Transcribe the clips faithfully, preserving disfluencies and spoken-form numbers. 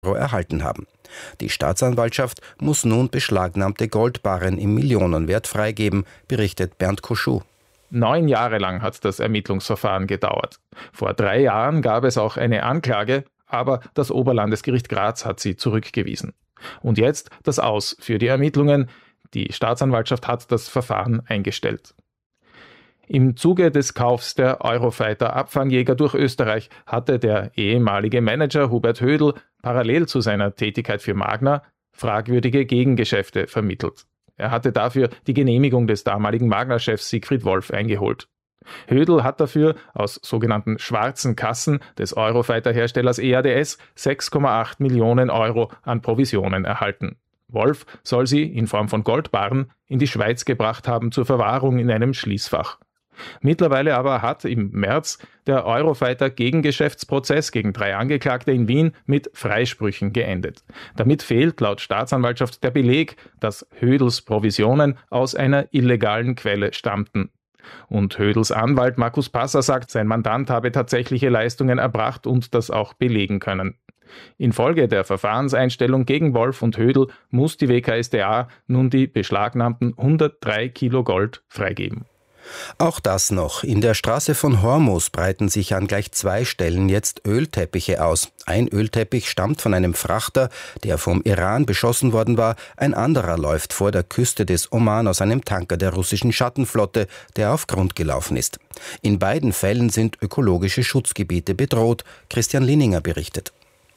erhalten haben. Die Staatsanwaltschaft muss nun beschlagnahmte Goldbarren im Millionenwert freigeben, berichtet Bernd Koschuh. Neun Jahre lang hat das Ermittlungsverfahren gedauert. Vor drei Jahren gab es auch eine Anklage, aber das Oberlandesgericht Graz hat sie zurückgewiesen. Und jetzt das Aus für die Ermittlungen. Die Staatsanwaltschaft hat das Verfahren eingestellt. Im Zuge des Kaufs der Eurofighter-Abfangjäger durch Österreich hatte der ehemalige Manager Hubert Hödl parallel zu seiner Tätigkeit für Magna fragwürdige Gegengeschäfte vermittelt. Er hatte dafür die Genehmigung des damaligen Magna-Chefs Siegfried Wolf eingeholt. Hödl hat dafür aus sogenannten schwarzen Kassen des Eurofighter-Herstellers E A D S sechs Komma acht Millionen Euro an Provisionen erhalten. Wolf soll sie in Form von Goldbarren in die Schweiz gebracht haben zur Verwahrung in einem Schließfach. Mittlerweile aber hat im März der Eurofighter-Gegengeschäftsprozess gegen drei Angeklagte in Wien mit Freisprüchen geendet. Damit fehlt laut Staatsanwaltschaft der Beleg, dass Hödls Provisionen aus einer illegalen Quelle stammten. Und Hödls Anwalt Markus Passer sagt, sein Mandant habe tatsächliche Leistungen erbracht und das auch belegen können. Infolge der Verfahrenseinstellung gegen Wolf und Hödl muss die W K S d A nun die beschlagnahmten hundertdrei Kilo Gold freigeben. Auch das noch. In der Straße von Hormuz breiten sich an gleich zwei Stellen jetzt Ölteppiche aus. Ein Ölteppich stammt von einem Frachter, der vom Iran beschossen worden war. Ein anderer läuft vor der Küste des Oman aus einem Tanker der russischen Schattenflotte, der auf Grund gelaufen ist. In beiden Fällen sind ökologische Schutzgebiete bedroht. Christian Linninger berichtet.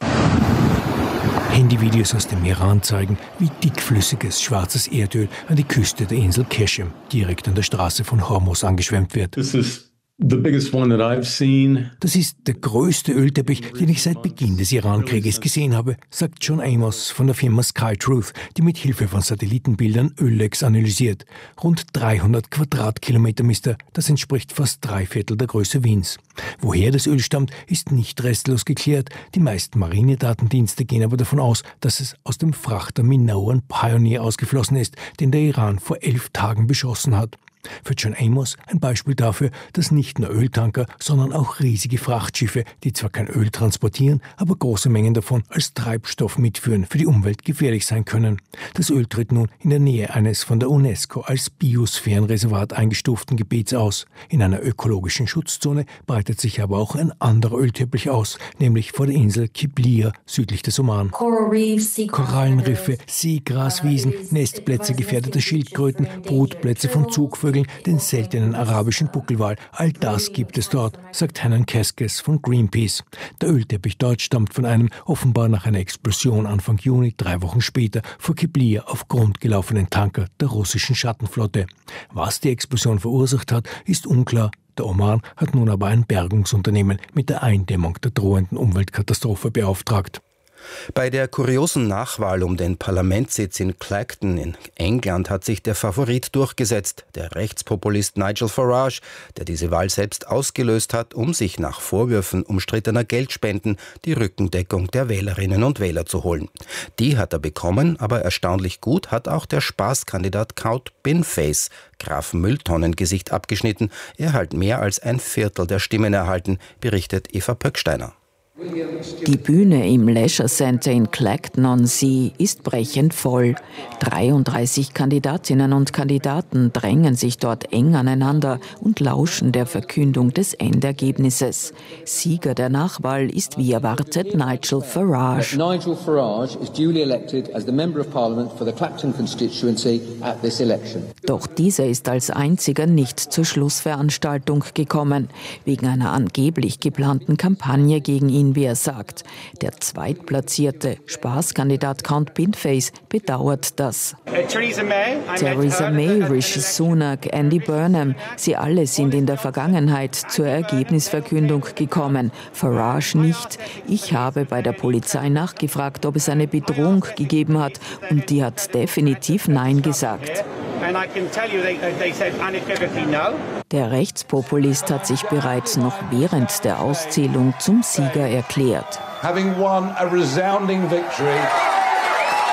Handyvideos aus dem Iran zeigen, wie dickflüssiges schwarzes Erdöl an die Küste der Insel Keshem, direkt an der Straße von Hormuz, angeschwemmt wird. This is the biggest one that I've seen. Das ist der größte Ölteppich, den ich seit Beginn des Iran-Krieges gesehen habe, sagt John Amos von der Firma SkyTruth, die mit Hilfe von Satellitenbildern Öllecks analysiert. Rund dreihundert Quadratkilometer misst er, das entspricht fast drei Viertel der Größe Wiens. Woher das Öl stammt, ist nicht restlos geklärt. Die meisten Marinedatendienste gehen aber davon aus, dass es aus dem Frachter Minoan Pioneer ausgeflossen ist, den der Iran vor elf Tagen beschossen hat. Für John Amos ein Beispiel dafür, dass nicht nur Öltanker, sondern auch riesige Frachtschiffe, die zwar kein Öl transportieren, aber große Mengen davon als Treibstoff mitführen, für die Umwelt gefährlich sein können. Das Öl tritt nun in der Nähe eines von der UNESCO als Biosphärenreservat eingestuften Gebiets aus. In einer ökologischen Schutzzone breitet sich aber auch ein anderer Ölteppich aus, nämlich vor der Insel Qiblia südlich des Oman. Korallenriffe, Seegraswiesen, Nestplätze gefährdeter Schildkröten, Brutplätze von Zugvögeln, den seltenen arabischen Buckelwal. All das gibt es dort, sagt Hanan Keskes von Greenpeace. Der Ölteppich dort stammt von einem offenbar nach einer Explosion Anfang Juni, drei Wochen später, vor Qiblia auf Grund gelaufenen Tanker der russischen Schattenflotte. Was die Explosion verursacht hat, ist unklar. Der Oman hat nun aber ein Bergungsunternehmen mit der Eindämmung der drohenden Umweltkatastrophe beauftragt. Bei der kuriosen Nachwahl um den Parlamentssitz in Clacton in England hat sich der Favorit durchgesetzt, der Rechtspopulist Nigel Farage, der diese Wahl selbst ausgelöst hat, um sich nach Vorwürfen umstrittener Geldspenden die Rückendeckung der Wählerinnen und Wähler zu holen. Die hat er bekommen, aber erstaunlich gut hat auch der Spaßkandidat Count Binface Graf Mülltonnengesicht abgeschnitten. Er hat mehr als ein Viertel der Stimmen erhalten, berichtet Eva Pöcksteiner. Die Bühne im Leisure Centre in Clacton-on-Sea ist brechend voll. dreiunddreißig Kandidatinnen und Kandidaten drängen sich dort eng aneinander und lauschen der Verkündung des Endergebnisses. Sieger der Nachwahl ist wie erwartet Nigel Farage. Nigel Farage is duly elected as the Member of Parliament for the Clacton constituency at this election. Doch dieser ist als einziger nicht zur Schlussveranstaltung gekommen, wegen einer angeblich geplanten Kampagne gegen ihn, wie er sagt. Der zweitplatzierte Spaßkandidat Count Binface bedauert das. Theresa May, Theresa May, Rishi Sunak, Andy Burnham, sie alle sind in der Vergangenheit zur Ergebnisverkündung gekommen. Farage nicht. Ich habe bei der Polizei nachgefragt, ob es eine Bedrohung gegeben hat, und die hat definitiv Nein gesagt. Der Rechtspopulist hat sich bereits noch während der Auszählung zum Sieger erklärt. Having won a resounding victory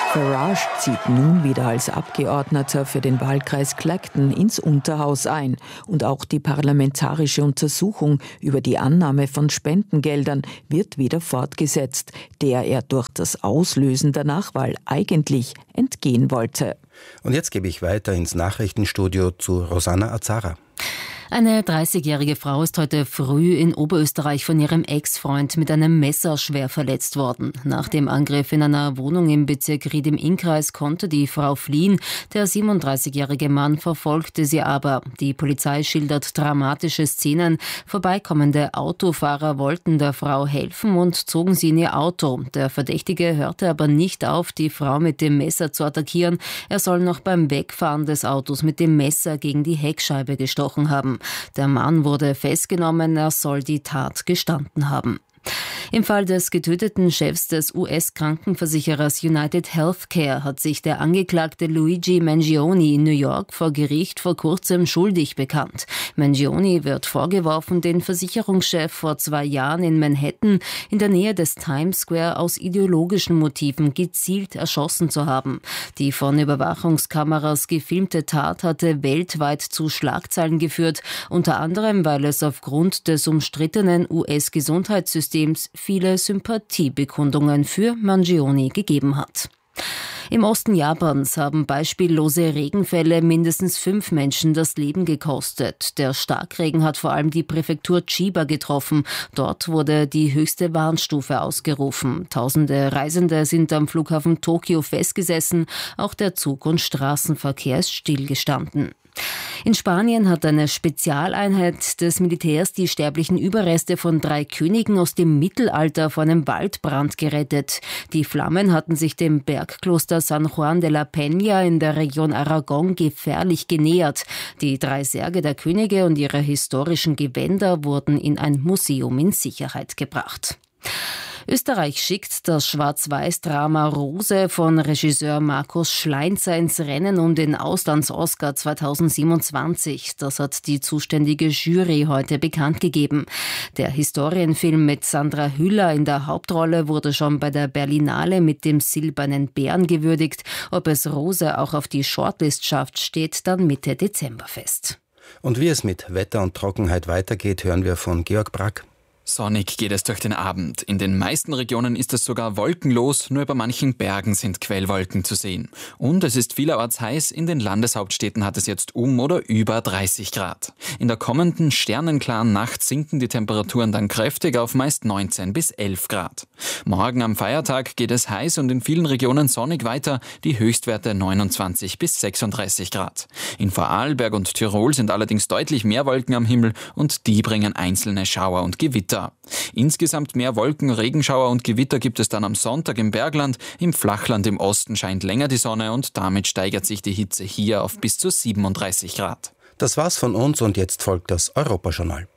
Farage zieht nun wieder als Abgeordneter für den Wahlkreis Clacton ins Unterhaus ein. Und auch die parlamentarische Untersuchung über die Annahme von Spendengeldern wird wieder fortgesetzt, der er durch das Auslösen der Nachwahl eigentlich entgehen wollte. Und jetzt gebe ich weiter ins Nachrichtenstudio zu Rosanna Azara. Eine dreißigjährige Frau ist heute früh in Oberösterreich von ihrem Ex-Freund mit einem Messer schwer verletzt worden. Nach dem Angriff in einer Wohnung im Bezirk Ried im Innkreis konnte die Frau fliehen. Der siebenunddreißigjährige Mann verfolgte sie aber. Die Polizei schildert dramatische Szenen. Vorbeikommende Autofahrer wollten der Frau helfen und zogen sie in ihr Auto. Der Verdächtige hörte aber nicht auf, die Frau mit dem Messer zu attackieren. Er soll noch beim Wegfahren des Autos mit dem Messer gegen die Heckscheibe gestochen haben. Der Mann wurde festgenommen, er soll die Tat gestanden haben. Im Fall des getöteten Chefs des U S-Krankenversicherers United Healthcare hat sich der Angeklagte Luigi Mangione in New York vor Gericht vor kurzem schuldig bekannt. Mangione wird vorgeworfen, den Versicherungschef vor zwei Jahren in Manhattan in der Nähe des Times Square aus ideologischen Motiven gezielt erschossen zu haben. Die von Überwachungskameras gefilmte Tat hatte weltweit zu Schlagzeilen geführt, unter anderem, weil es aufgrund des umstrittenen U S-Gesundheitssystems viele Sympathiebekundungen für Mangione gegeben hat. Im Osten Japans haben beispiellose Regenfälle mindestens fünf Menschen das Leben gekostet. Der Starkregen hat vor allem die Präfektur Chiba getroffen. Dort wurde die höchste Warnstufe ausgerufen. Tausende Reisende sind am Flughafen Tokio festgesessen. Auch der Zug- und Straßenverkehr ist stillgestanden. In Spanien hat eine Spezialeinheit des Militärs die sterblichen Überreste von drei Königen aus dem Mittelalter vor einem Waldbrand gerettet. Die Flammen hatten sich dem Bergkloster San Juan de la Peña in der Region Aragon gefährlich genähert. Die drei Särge der Könige und ihre historischen Gewänder wurden in ein Museum in Sicherheit gebracht. Österreich schickt das Schwarz-Weiß-Drama Rose von Regisseur Markus Schleinzer ins Rennen um den Auslands-Oscar zweitausendsiebenundzwanzig. Das hat die zuständige Jury heute bekannt gegeben. Der Historienfilm mit Sandra Hüller in der Hauptrolle wurde schon bei der Berlinale mit dem Silbernen Bären gewürdigt. Ob es Rose auch auf die Shortlist schafft, steht dann Mitte Dezember fest. Und wie es mit Wetter und Trockenheit weitergeht, hören wir von Georg Brack. Sonnig geht es durch den Abend. In den meisten Regionen ist es sogar wolkenlos, nur über manchen Bergen sind Quellwolken zu sehen. Und es ist vielerorts heiß, in den Landeshauptstädten hat es jetzt um oder über dreißig Grad. In der kommenden sternenklaren Nacht sinken die Temperaturen dann kräftig auf meist neunzehn bis elf Grad. Morgen am Feiertag geht es heiß und in vielen Regionen sonnig weiter, die Höchstwerte neunundzwanzig bis sechsunddreißig Grad. In Vorarlberg und Tirol sind allerdings deutlich mehr Wolken am Himmel und die bringen einzelne Schauer und Gewitter. Insgesamt mehr Wolken, Regenschauer und Gewitter gibt es dann am Sonntag im Bergland. Im Flachland im Osten scheint länger die Sonne und damit steigert sich die Hitze hier auf bis zu siebenunddreißig Grad. Das war's von uns und jetzt folgt das Europajournal.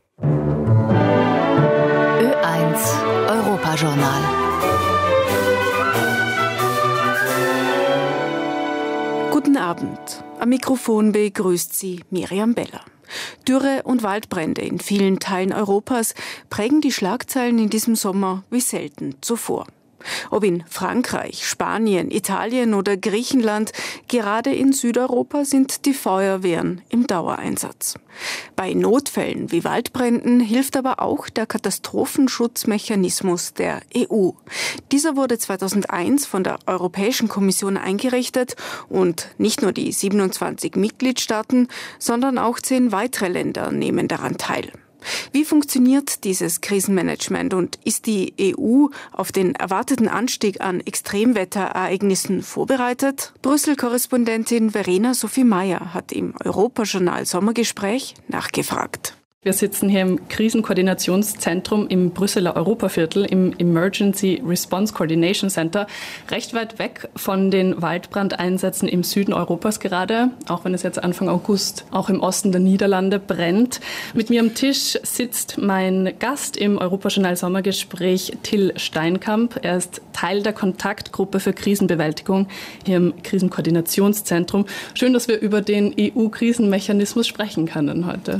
Ö eins Europajournal. Guten Abend. Am Mikrofon begrüßt Sie Miriam Beller. Dürre und Waldbrände in vielen Teilen Europas prägen die Schlagzeilen in diesem Sommer wie selten zuvor. Ob in Frankreich, Spanien, Italien oder Griechenland, gerade in Südeuropa sind die Feuerwehren im Dauereinsatz. Bei Notfällen wie Waldbränden hilft aber auch der Katastrophenschutzmechanismus der E U. Dieser wurde zweitausendeins von der Europäischen Kommission eingerichtet und nicht nur die siebenundzwanzig Mitgliedstaaten, sondern auch zehn weitere Länder nehmen daran teil. Wie funktioniert dieses Krisenmanagement und ist die E U auf den erwarteten Anstieg an Extremwetterereignissen vorbereitet? Brüssel-Korrespondentin Verena Sophie Meyer hat im Europajournal Sommergespräch nachgefragt. Wir sitzen hier im Krisenkoordinationszentrum im Brüsseler Europaviertel, im Emergency Response Coordination Center, recht weit weg von den Waldbrandeinsätzen im Süden Europas gerade, auch wenn es jetzt Anfang August auch im Osten der Niederlande brennt. Mit mir am Tisch sitzt mein Gast im Europajournal Sommergespräch, Till Steinkamp. Er ist Teil der Kontaktgruppe für Krisenbewältigung hier im Krisenkoordinationszentrum. Schön, dass wir über den E U-Krisenmechanismus sprechen können heute.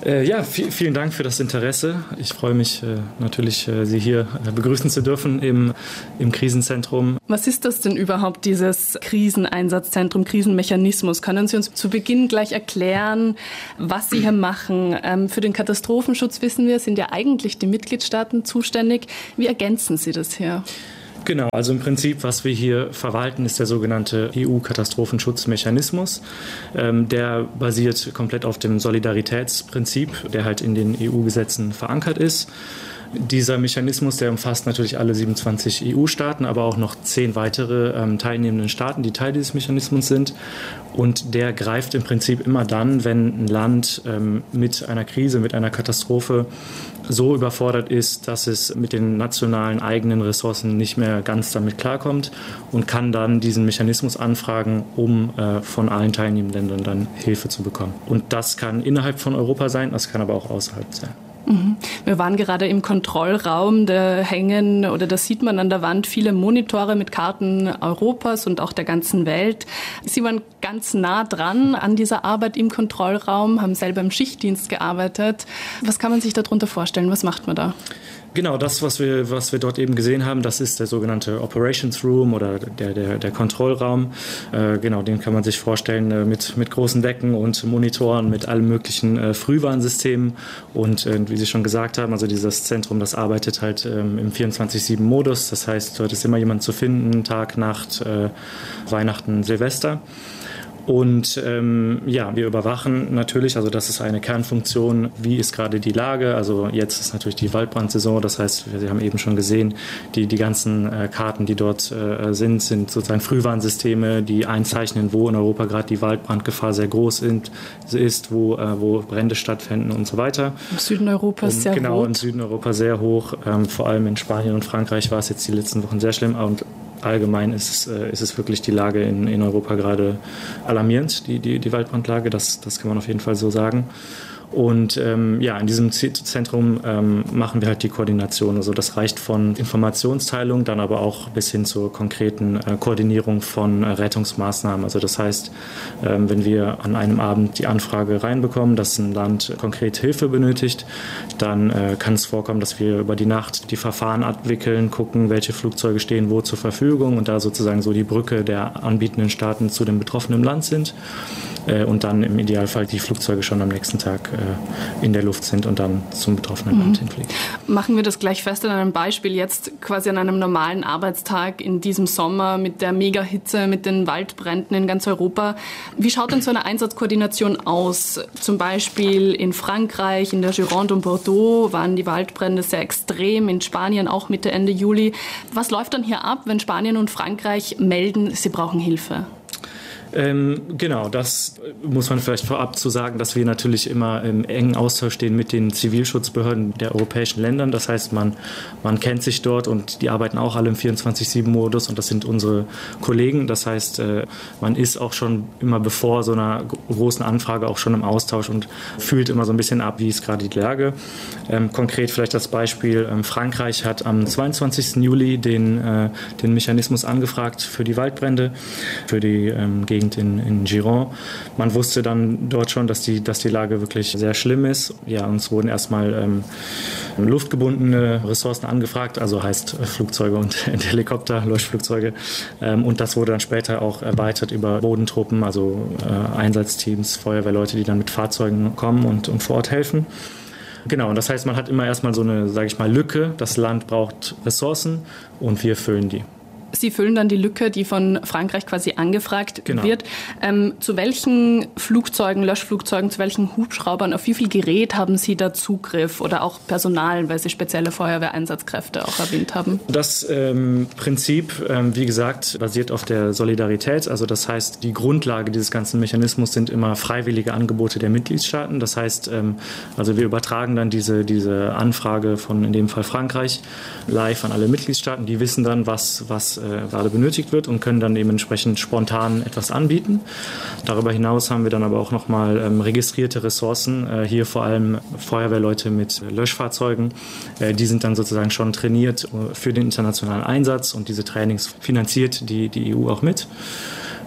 Äh, ja, v- vielen Dank für das Interesse. Ich freue mich äh, natürlich, äh, Sie hier äh, begrüßen zu dürfen im, im Krisenzentrum. Was ist das denn überhaupt, dieses Kriseneinsatzzentrum, Krisenmechanismus? Können Sie uns zu Beginn gleich erklären, was Sie hier machen? Ähm, für den Katastrophenschutz, wissen wir, sind ja eigentlich die Mitgliedstaaten zuständig. Wie ergänzen Sie das hier? Genau, also im Prinzip, was wir hier verwalten, ist der sogenannte E U-Katastrophenschutzmechanismus. Ähm, der basiert komplett auf dem Solidaritätsprinzip, der halt in den E U-Gesetzen verankert ist. Dieser Mechanismus, der umfasst natürlich alle siebenundzwanzig E U-Staaten, aber auch noch zehn weitere ähm, teilnehmenden Staaten, die Teil dieses Mechanismus sind. Und der greift im Prinzip immer dann, wenn ein Land ähm, mit einer Krise, mit einer Katastrophe so überfordert ist, dass es mit den nationalen eigenen Ressourcen nicht mehr ganz damit klarkommt und kann dann diesen Mechanismus anfragen, um äh, von allen teilnehmenden Ländern dann Hilfe zu bekommen. Und das kann innerhalb von Europa sein, das kann aber auch außerhalb sein. Wir waren gerade im Kontrollraum, da hängen oder da sieht man an der Wand viele Monitore mit Karten Europas und auch der ganzen Welt. Sie waren ganz nah dran an dieser Arbeit im Kontrollraum, haben selber im Schichtdienst gearbeitet. Was kann man sich darunter vorstellen? Was macht man da? Genau, das, was wir, was wir dort eben gesehen haben, das ist der sogenannte Operations Room oder der, der, der Kontrollraum. Äh, genau, den kann man sich vorstellen äh, mit, mit großen Decken und Monitoren, mit allen möglichen äh, Frühwarnsystemen. Und äh, wie Sie schon gesagt haben, also dieses Zentrum, das arbeitet halt ähm, im vierundzwanzig sieben Modus. Das heißt, dort ist immer jemand zu finden, Tag, Nacht, äh, Weihnachten, Silvester. Und ähm, ja, wir überwachen natürlich, also das ist eine Kernfunktion, wie ist gerade die Lage. Also jetzt ist natürlich die Waldbrandsaison, das heißt, Sie haben eben schon gesehen, die, die ganzen äh, Karten, die dort äh, sind, sind sozusagen Frühwarnsysteme, die einzeichnen, wo in Europa gerade die Waldbrandgefahr sehr groß sind, ist, wo, äh, wo Brände stattfinden und so weiter. Im Süden Europas sehr genau, hoch. Genau, im Süden Europa sehr hoch. Ähm, vor allem in Spanien und Frankreich war es jetzt die letzten Wochen sehr schlimm. Und allgemein ist es, äh, ist es wirklich die Lage in, in Europa gerade alarmierend, die, die, die Waldbrandlage, das, das kann man auf jeden Fall so sagen. Und ähm, ja, in diesem Zentrum ähm, machen wir halt die Koordination. Also das reicht von Informationsteilung, dann aber auch bis hin zur konkreten äh, Koordinierung von äh, Rettungsmaßnahmen. Also das heißt, ähm, wenn wir an einem Abend die Anfrage reinbekommen, dass ein Land konkret Hilfe benötigt, dann äh, kann es vorkommen, dass wir über die Nacht die Verfahren abwickeln, gucken, welche Flugzeuge stehen wo zur Verfügung und da sozusagen so die Brücke der anbietenden Staaten zu dem betroffenen Land sind. Äh, und dann im Idealfall die Flugzeuge schon am nächsten Tag äh, in der Luft sind und dann zum betroffenen Land mhm. hinfliegen. Machen wir das gleich fest an einem Beispiel. Jetzt quasi an einem normalen Arbeitstag in diesem Sommer mit der Megahitze, mit den Waldbränden in ganz Europa. Wie schaut denn so eine Einsatzkoordination aus? Zum Beispiel in Frankreich, in der Gironde und Bordeaux waren die Waldbrände sehr extrem, in Spanien auch Mitte, Ende Juli. Was läuft dann hier ab, wenn Spanien und Frankreich melden, sie brauchen Hilfe? Ähm, genau, das muss man vielleicht vorab zu sagen, dass wir natürlich immer im engen Austausch stehen mit den Zivilschutzbehörden der europäischen Länder. Das heißt, man, man kennt sich dort und die arbeiten auch alle im vierundzwanzig sieben Modus und das sind unsere Kollegen. Das heißt, äh, man ist auch schon immer bevor so einer großen Anfrage auch schon im Austausch und fühlt immer so ein bisschen ab, wie ist gerade die Lage. Ähm, konkret vielleicht das Beispiel, ähm, Frankreich hat am zweiundzwanzigsten Juli den, äh, den Mechanismus angefragt für die Waldbrände, für die ähm, gegen In, in Gironde. Man wusste dann dort schon, dass die, dass die Lage wirklich sehr schlimm ist. Ja, uns wurden erstmal ähm, luftgebundene Ressourcen angefragt, also heißt äh, Flugzeuge und Helikopter, Leuchtflugzeuge. Ähm, und das wurde dann später auch erweitert über Bodentruppen, also äh, Einsatzteams, Feuerwehrleute, die dann mit Fahrzeugen kommen und, und vor Ort helfen. Genau, und das heißt, man hat immer erstmal so eine, sage ich mal, Lücke. Das Land braucht Ressourcen und wir füllen die. Sie füllen dann die Lücke, die von Frankreich quasi angefragt genau. wird. Ähm, zu welchen Flugzeugen, Löschflugzeugen, zu welchen Hubschraubern, auf wie viel Gerät haben Sie da Zugriff oder auch Personal, weil Sie spezielle Feuerwehreinsatzkräfte auch erwähnt haben? Das ähm, Prinzip, ähm, wie gesagt, basiert auf der Solidarität. Also das heißt, die Grundlage dieses ganzen Mechanismus sind immer freiwillige Angebote der Mitgliedstaaten. Das heißt, ähm, also wir übertragen dann diese, diese Anfrage von in dem Fall Frankreich live an alle Mitgliedstaaten. Die wissen dann, was, was gerade benötigt wird und können dann dementsprechend spontan etwas anbieten. Darüber hinaus haben wir dann aber auch nochmal ähm, registrierte Ressourcen, äh, hier vor allem Feuerwehrleute mit Löschfahrzeugen. Äh, die sind dann sozusagen schon trainiert für den internationalen Einsatz und diese Trainings finanziert die, die E U auch mit.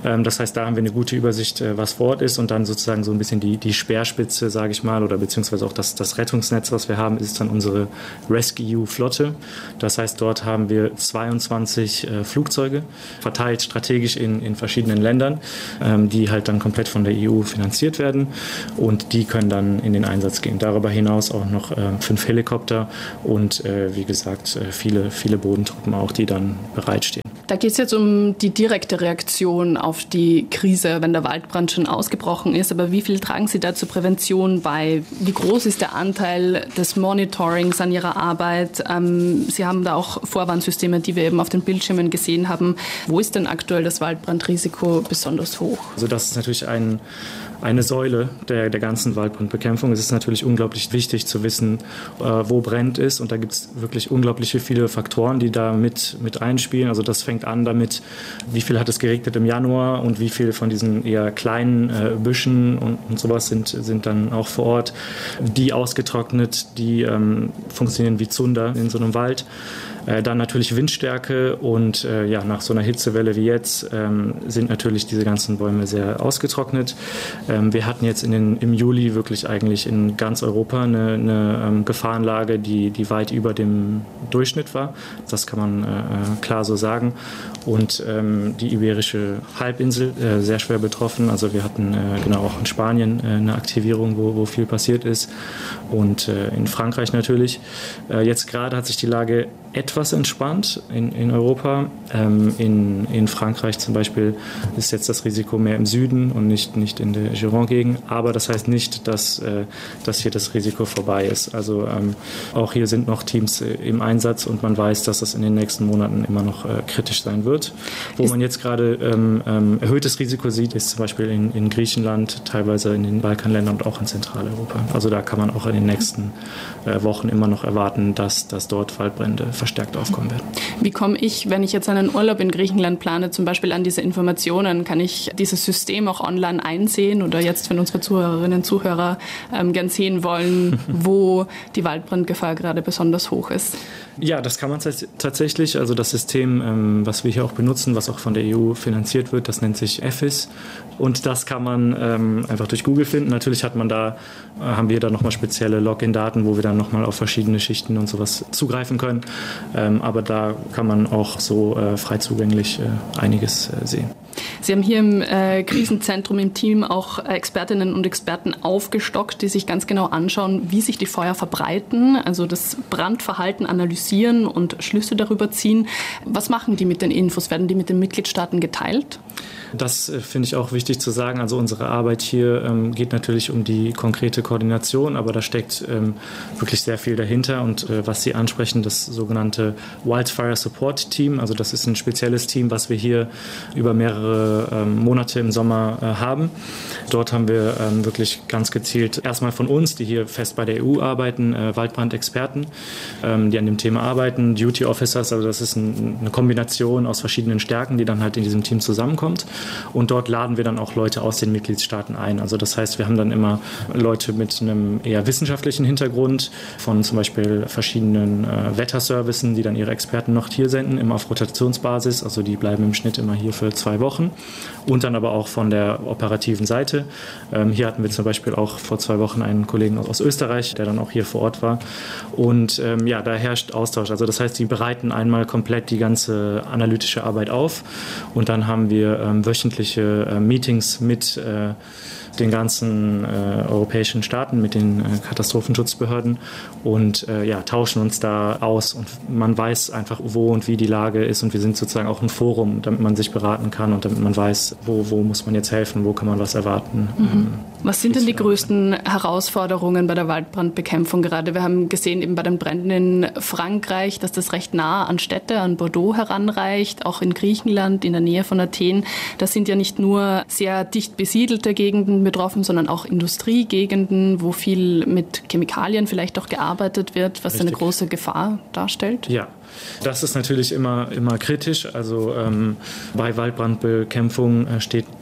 Ähm, das heißt, da haben wir eine gute Übersicht, äh, was vor Ort ist und dann sozusagen so ein bisschen die, die Speerspitze, sage ich mal, oder beziehungsweise auch das, das Rettungsnetz, was wir haben, ist dann unsere Rescue-Flotte. Das heißt, dort haben wir zweiundzwanzig äh, Flugzeuge, verteilt strategisch in, in verschiedenen Ländern, ähm, die halt dann komplett von der E U finanziert werden und die können dann in den Einsatz gehen. Darüber hinaus auch noch äh, fünf Helikopter und äh, wie gesagt äh, viele, viele Bodentruppen auch, die dann bereitstehen. Da geht es jetzt um die direkte Reaktion auf die Krise, wenn der Waldbrand schon ausgebrochen ist. Aber wie viel tragen Sie da zur Prävention bei? Wie groß ist der Anteil des Monitorings an Ihrer Arbeit? Ähm, Sie haben da auch Vorwarnsysteme, die wir eben auf den Bildschirmen gesehen haben. Wo ist denn aktuell das Waldbrandrisiko besonders hoch? Also das ist natürlich ein eine Säule der, der ganzen Waldbrandbekämpfung. Es ist natürlich unglaublich wichtig zu wissen, äh, wo brennt ist. Und da gibt es wirklich unglaublich viele Faktoren, die da mit, mit einspielen. Also das fängt an damit, wie viel hat es geregnet im Januar und wie viel von diesen eher kleinen äh, Büschen und, und sowas sind, sind dann auch vor Ort. Die ausgetrocknet, die ähm, funktionieren wie Zunder in so einem Wald. Äh, dann natürlich Windstärke und äh, ja, nach so einer Hitzewelle wie jetzt ähm, sind natürlich diese ganzen Bäume sehr ausgetrocknet. Ähm, wir hatten jetzt in den, im Juli wirklich eigentlich in ganz Europa eine, eine ähm, Gefahrenlage, die, die weit über dem Durchschnitt war. Das kann man äh, klar so sagen. Und ähm, die Iberische Halbinsel äh, sehr schwer betroffen. Also wir hatten äh, genau auch in Spanien äh, eine Aktivierung, wo, wo viel passiert ist. Und äh, in Frankreich natürlich. Äh, jetzt gerade hat sich die Lage etwas entspannt in, in Europa. Ähm, in, in Frankreich zum Beispiel ist jetzt das Risiko mehr im Süden und nicht, nicht in der Gironde-Gegend. Aber das heißt nicht, dass, äh, dass hier das Risiko vorbei ist. Also ähm, auch hier sind noch Teams äh, im Einsatz und man weiß, dass das in den nächsten Monaten immer noch äh, kritisch sein wird. Wo ist man jetzt gerade ähm, ähm, erhöhtes Risiko sieht, ist zum Beispiel in, in Griechenland, teilweise in den Balkanländern und auch in Zentraleuropa. Also da kann man auch in den nächsten äh, Wochen immer noch erwarten, dass, dass dort Waldbrände verstärkt aufkommen werden. Wie komme ich, wenn ich jetzt einen Urlaub in Griechenland plane, zum Beispiel an diese Informationen? Kann ich dieses System auch online einsehen oder jetzt, wenn unsere Zuhörerinnen und Zuhörer ähm, gern sehen wollen, wo die Waldbrandgefahr gerade besonders hoch ist? Ja, das kann man tatsächlich. Also das System, ähm, was wir hier auch benutzen, was auch von der E U finanziert wird, das nennt sich E F I S. Und das kann man ähm, einfach durch Google finden. Natürlich hat man da, äh, haben wir da nochmal spezielle Login-Daten, wo wir dann nochmal auf verschiedene Schichten und sowas zugreifen können. Ähm, aber da kann man auch so äh, frei zugänglich äh, einiges äh, sehen. Sie haben hier im äh, Krisenzentrum im Team auch Expertinnen und Experten aufgestockt, die sich ganz genau anschauen, wie sich die Feuer verbreiten, also das Brandverhalten analysieren und Schlüsse darüber ziehen. Was machen die mit den Infos? Werden die mit den Mitgliedstaaten geteilt? Das äh, finde ich auch wichtig zu sagen. Also unsere Arbeit hier ähm, geht natürlich um die konkrete Koordination, aber da steckt ähm, wirklich sehr viel dahinter. Und äh, was Sie ansprechen, das sogenannte Wildfire Support Team, also das ist ein spezielles Team, was wir hier über mehrere ähm, Monate im Sommer äh, haben. Dort haben wir ähm, wirklich ganz gezielt erstmal von uns, die hier fest bei der E U arbeiten, äh, Waldbrandexperten, ähm, die an dem Thema arbeiten, Duty Officers, also das ist ein, eine Kombination aus verschiedenen Stärken, die dann halt in diesem Team zusammenkommt. Und dort laden wir dann auch Leute aus den Mitgliedstaaten ein. Also das heißt, wir haben dann immer Leute mit einem eher wissenschaftlichen Hintergrund von zum Beispiel verschiedenen äh, Wetterservicen, die dann ihre Experten noch hier senden, immer auf Rotationsbasis. Also die bleiben im Schnitt immer hier für zwei Wochen. Und dann aber auch von der operativen Seite. Ähm, hier hatten wir zum Beispiel auch vor zwei Wochen einen Kollegen aus Österreich, der dann auch hier vor Ort war. Und ähm, ja, da herrscht Austausch. Also das heißt, die bereiten einmal komplett die ganze analytische Arbeit auf. Und dann haben wir ähm, wöchentliche äh, Meetings mit äh, den ganzen äh, europäischen Staaten, mit den äh, Katastrophenschutzbehörden und äh, ja, tauschen uns da aus. Und man weiß einfach, wo und wie die Lage ist. Und wir sind sozusagen auch ein Forum, damit man sich beraten kann und damit man weiß, wo, wo muss man jetzt helfen, wo kann man was erwarten. Mhm. Was sind denn die größten Herausforderungen bei der Waldbrandbekämpfung gerade? Wir haben gesehen, eben bei den Bränden in Frankreich, dass das recht nah an Städte, an Bordeaux heranreicht, auch in Griechenland, in der Nähe von Athen. Das sind ja nicht nur sehr dicht besiedelte Gegenden betroffen, sondern auch Industriegegenden, wo viel mit Chemikalien vielleicht auch gearbeitet wird, was Richtig. Eine große Gefahr darstellt. Ja. Das ist natürlich immer, immer kritisch. Also ähm, bei Waldbrandbekämpfung äh, steht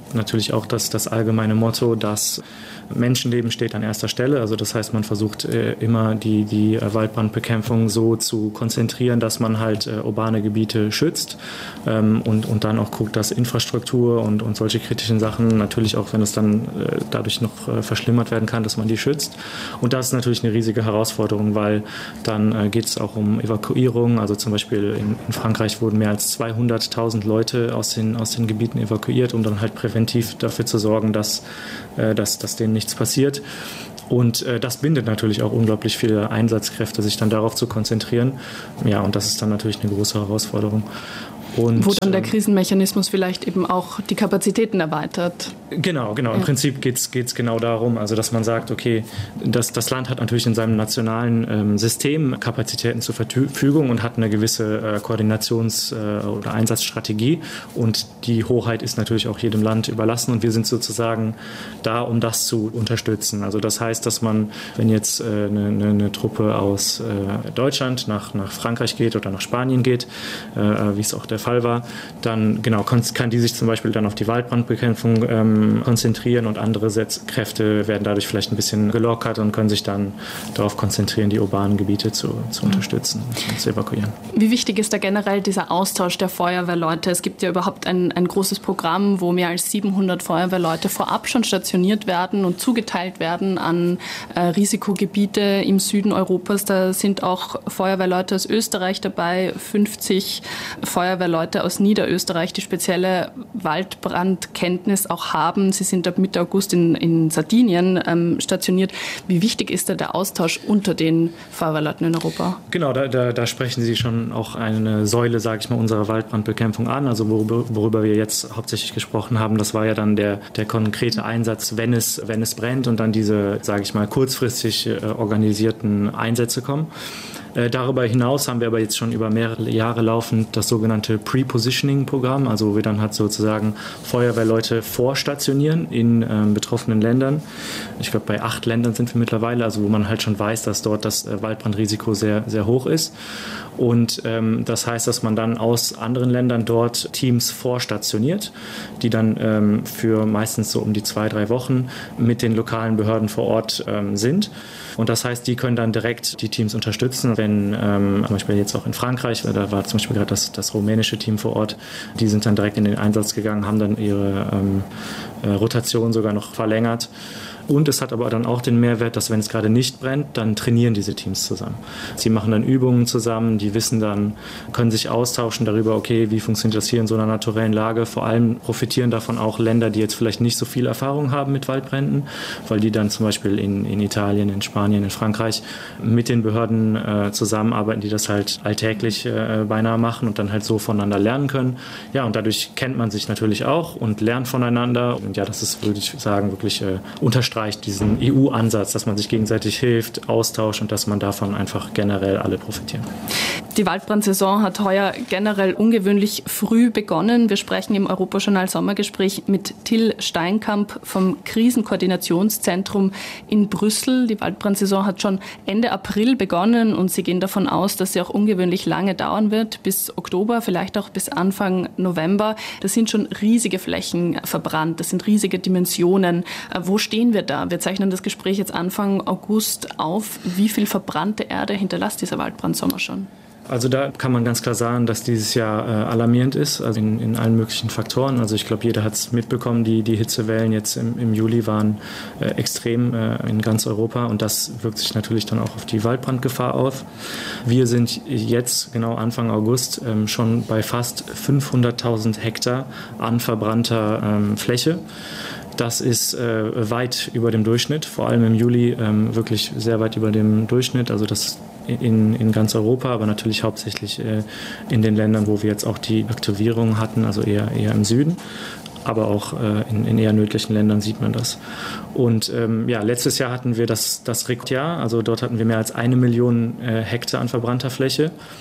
natürlich auch das, das allgemeine Motto, dass Menschenleben steht an erster Stelle. Also das heißt, man versucht äh, immer die, die äh, Waldbrandbekämpfung so zu konzentrieren, dass man halt äh, urbane Gebiete schützt ähm, und, und dann auch guckt, dass Infrastruktur und, und solche kritischen Sachen natürlich auch, wenn es dann äh, dadurch noch äh, verschlimmert werden kann, dass man die schützt. Und das ist natürlich eine riesige Herausforderung, weil dann äh, geht es auch um Evakuierung. Also zum Beispiel in, in Frankreich wurden mehr als zweihunderttausend Leute aus den, aus den Gebieten evakuiert, um dann halt präventiv dafür zu sorgen, dass, äh, dass, dass denen nichts passiert. Und äh, das bindet natürlich auch unglaublich viele Einsatzkräfte, sich dann darauf zu konzentrieren. Ja, und das ist dann natürlich eine große Herausforderung. Und, wo dann der Krisenmechanismus vielleicht eben auch die Kapazitäten erweitert. Genau, genau. Im ja. Prinzip geht es genau darum, also dass man sagt, okay, das, das Land hat natürlich in seinem nationalen ähm, System Kapazitäten zur Verfügung und hat eine gewisse äh, Koordinations- äh, oder Einsatzstrategie. Und die Hoheit ist natürlich auch jedem Land überlassen. Und wir sind sozusagen da, um das zu unterstützen. Also das heißt, dass man, wenn jetzt äh, eine, eine, eine Truppe aus äh, Deutschland nach, nach Frankreich geht oder nach Spanien geht, äh, wie es auch der Fall war, dann genau kann, kann die sich zum Beispiel dann auf die Waldbrandbekämpfung ähm, konzentrieren und andere Kräfte werden dadurch vielleicht ein bisschen gelockert und können sich dann darauf konzentrieren, die urbanen Gebiete zu, zu unterstützen und zu evakuieren. Wie wichtig ist da generell dieser Austausch der Feuerwehrleute? Es gibt ja überhaupt ein, ein großes Programm, wo mehr als siebenhundert Feuerwehrleute vorab schon stationiert werden und zugeteilt werden an äh, Risikogebiete im Süden Europas. Da sind auch Feuerwehrleute aus Österreich dabei, fünfzig Feuerwehrleute Leute aus Niederösterreich, die spezielle Waldbrandkenntnis auch haben. Sie sind ab Mitte August in, in Sardinien ähm, stationiert. Wie wichtig ist da der Austausch unter den Feuerwehrleuten in Europa? Genau, da, da, da sprechen Sie schon auch eine Säule, sage ich mal, unserer Waldbrandbekämpfung an. Also worüber, worüber wir jetzt hauptsächlich gesprochen haben, das war ja dann der, der konkrete Einsatz, wenn es, wenn es brennt und dann diese, sage ich mal, kurzfristig äh, organisierten Einsätze kommen. Äh, darüber hinaus haben wir aber jetzt schon über mehrere Jahre laufend das sogenannte Pre-Positioning-Programm, also wo wir dann halt sozusagen Feuerwehrleute vorstationieren in äh, betroffenen Ländern. Ich glaube, bei acht Ländern sind wir mittlerweile, also wo man halt schon weiß, dass dort das äh, Waldbrandrisiko sehr, sehr hoch ist. Und ähm, das heißt, dass man dann aus anderen Ländern dort Teams vorstationiert, die dann ähm, für meistens so um die zwei, drei Wochen mit den lokalen Behörden vor Ort ähm, sind. Und das heißt, die können dann direkt die Teams unterstützen. Wenn ähm, zum Beispiel jetzt auch in Frankreich, da war zum Beispiel gerade das, das rumänische Team vor Ort, die sind dann direkt in den Einsatz gegangen, haben dann ihre ähm, äh, Rotation sogar noch verlängert. Und es hat aber dann auch den Mehrwert, dass wenn es gerade nicht brennt, dann trainieren diese Teams zusammen. Sie machen dann Übungen zusammen, die wissen dann, können sich austauschen darüber, okay, wie funktioniert das hier in so einer naturellen Lage. Vor allem profitieren davon auch Länder, die jetzt vielleicht nicht so viel Erfahrung haben mit Waldbränden, weil die dann zum Beispiel in, in Italien, in Spanien, in Frankreich mit den Behörden äh, zusammenarbeiten, die das halt alltäglich äh, beinahe machen und dann halt so voneinander lernen können. Ja, und dadurch kennt man sich natürlich auch und lernt voneinander. Und ja, das ist, würde ich sagen, wirklich äh, unterstreicht diesen E U-Ansatz, dass man sich gegenseitig hilft, austauscht und dass man davon einfach generell alle profitieren. Die Waldbrandsaison hat heuer generell ungewöhnlich früh begonnen. Wir sprechen im Europajournal Sommergespräch mit Till Steinkamp vom Krisenkoordinationszentrum in Brüssel. Die Waldbrandsaison hat schon Ende April begonnen und Sie gehen davon aus, dass sie auch ungewöhnlich lange dauern wird, bis Oktober, vielleicht auch bis Anfang November. Das sind schon riesige Flächen verbrannt, das sind riesige Dimensionen. Wo stehen wir da? Wir zeichnen das Gespräch jetzt Anfang August auf. Wie viel verbrannte Erde hinterlässt dieser Waldbrandsommer schon? Also da kann man ganz klar sagen, dass dieses Jahr äh, alarmierend ist, also in, in allen möglichen Faktoren. Also ich glaube, jeder hat es mitbekommen, die, die Hitzewellen jetzt im, im Juli waren äh, extrem äh, in ganz Europa und das wirkt sich natürlich dann auch auf die Waldbrandgefahr auf. Wir sind jetzt, genau Anfang August, ähm, schon bei fast fünfhunderttausend Hektar an verbrannter ähm, Fläche. Das ist äh, weit über dem Durchschnitt, vor allem im Juli ähm, wirklich sehr weit über dem Durchschnitt. Also das in, in ganz Europa, aber natürlich hauptsächlich äh, in den Ländern, wo wir jetzt auch die Aktivierung hatten, also eher, eher im Süden. Aber auch äh, in, in eher nördlichen Ländern sieht man das. Und ähm, ja, letztes Jahr hatten wir das, das Rekordjahr, also dort hatten wir mehr als eine Million äh, Hektar an verbrannter Fläche.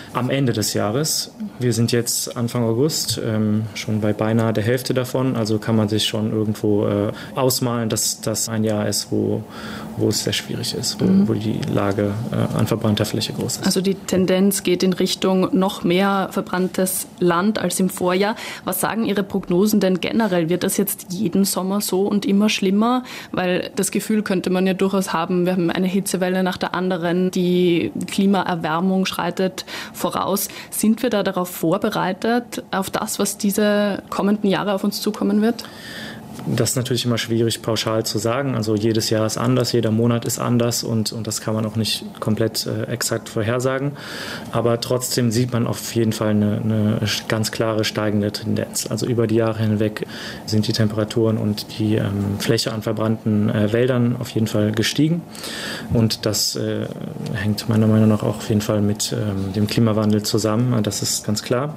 am Ende des Jahres. Wir sind jetzt Anfang August, ähm, schon bei beinahe der Hälfte davon. Also kann man sich schon irgendwo äh, ausmalen, dass das ein Jahr ist, wo, wo es sehr schwierig ist, wo, mhm. wo die Lage äh, an verbrannter Fläche groß ist. Also die Tendenz geht in Richtung noch mehr verbranntes Land als im Vorjahr. Was sagen Ihre Prognosen denn generell? Wird das jetzt jeden Sommer so und immer schlimmer? Weil das Gefühl könnte man ja durchaus haben, wir haben eine Hitzewelle nach der anderen, die Klimaerwärmung schreitet voraus. Sind wir da darauf vorbereitet, auf das, was diese kommenden Jahre auf uns zukommen wird? Das ist natürlich immer schwierig pauschal zu sagen. Also jedes Jahr ist anders, jeder Monat ist anders und, und das kann man auch nicht komplett äh, exakt vorhersagen. Aber trotzdem sieht man auf jeden Fall eine, eine ganz klare steigende Tendenz. Also über die Jahre hinweg sind die Temperaturen und die ähm, Fläche an verbrannten äh, Wäldern auf jeden Fall gestiegen. Und das äh, hängt meiner Meinung nach auch auf jeden Fall mit ähm, dem Klimawandel zusammen. Das ist ganz klar.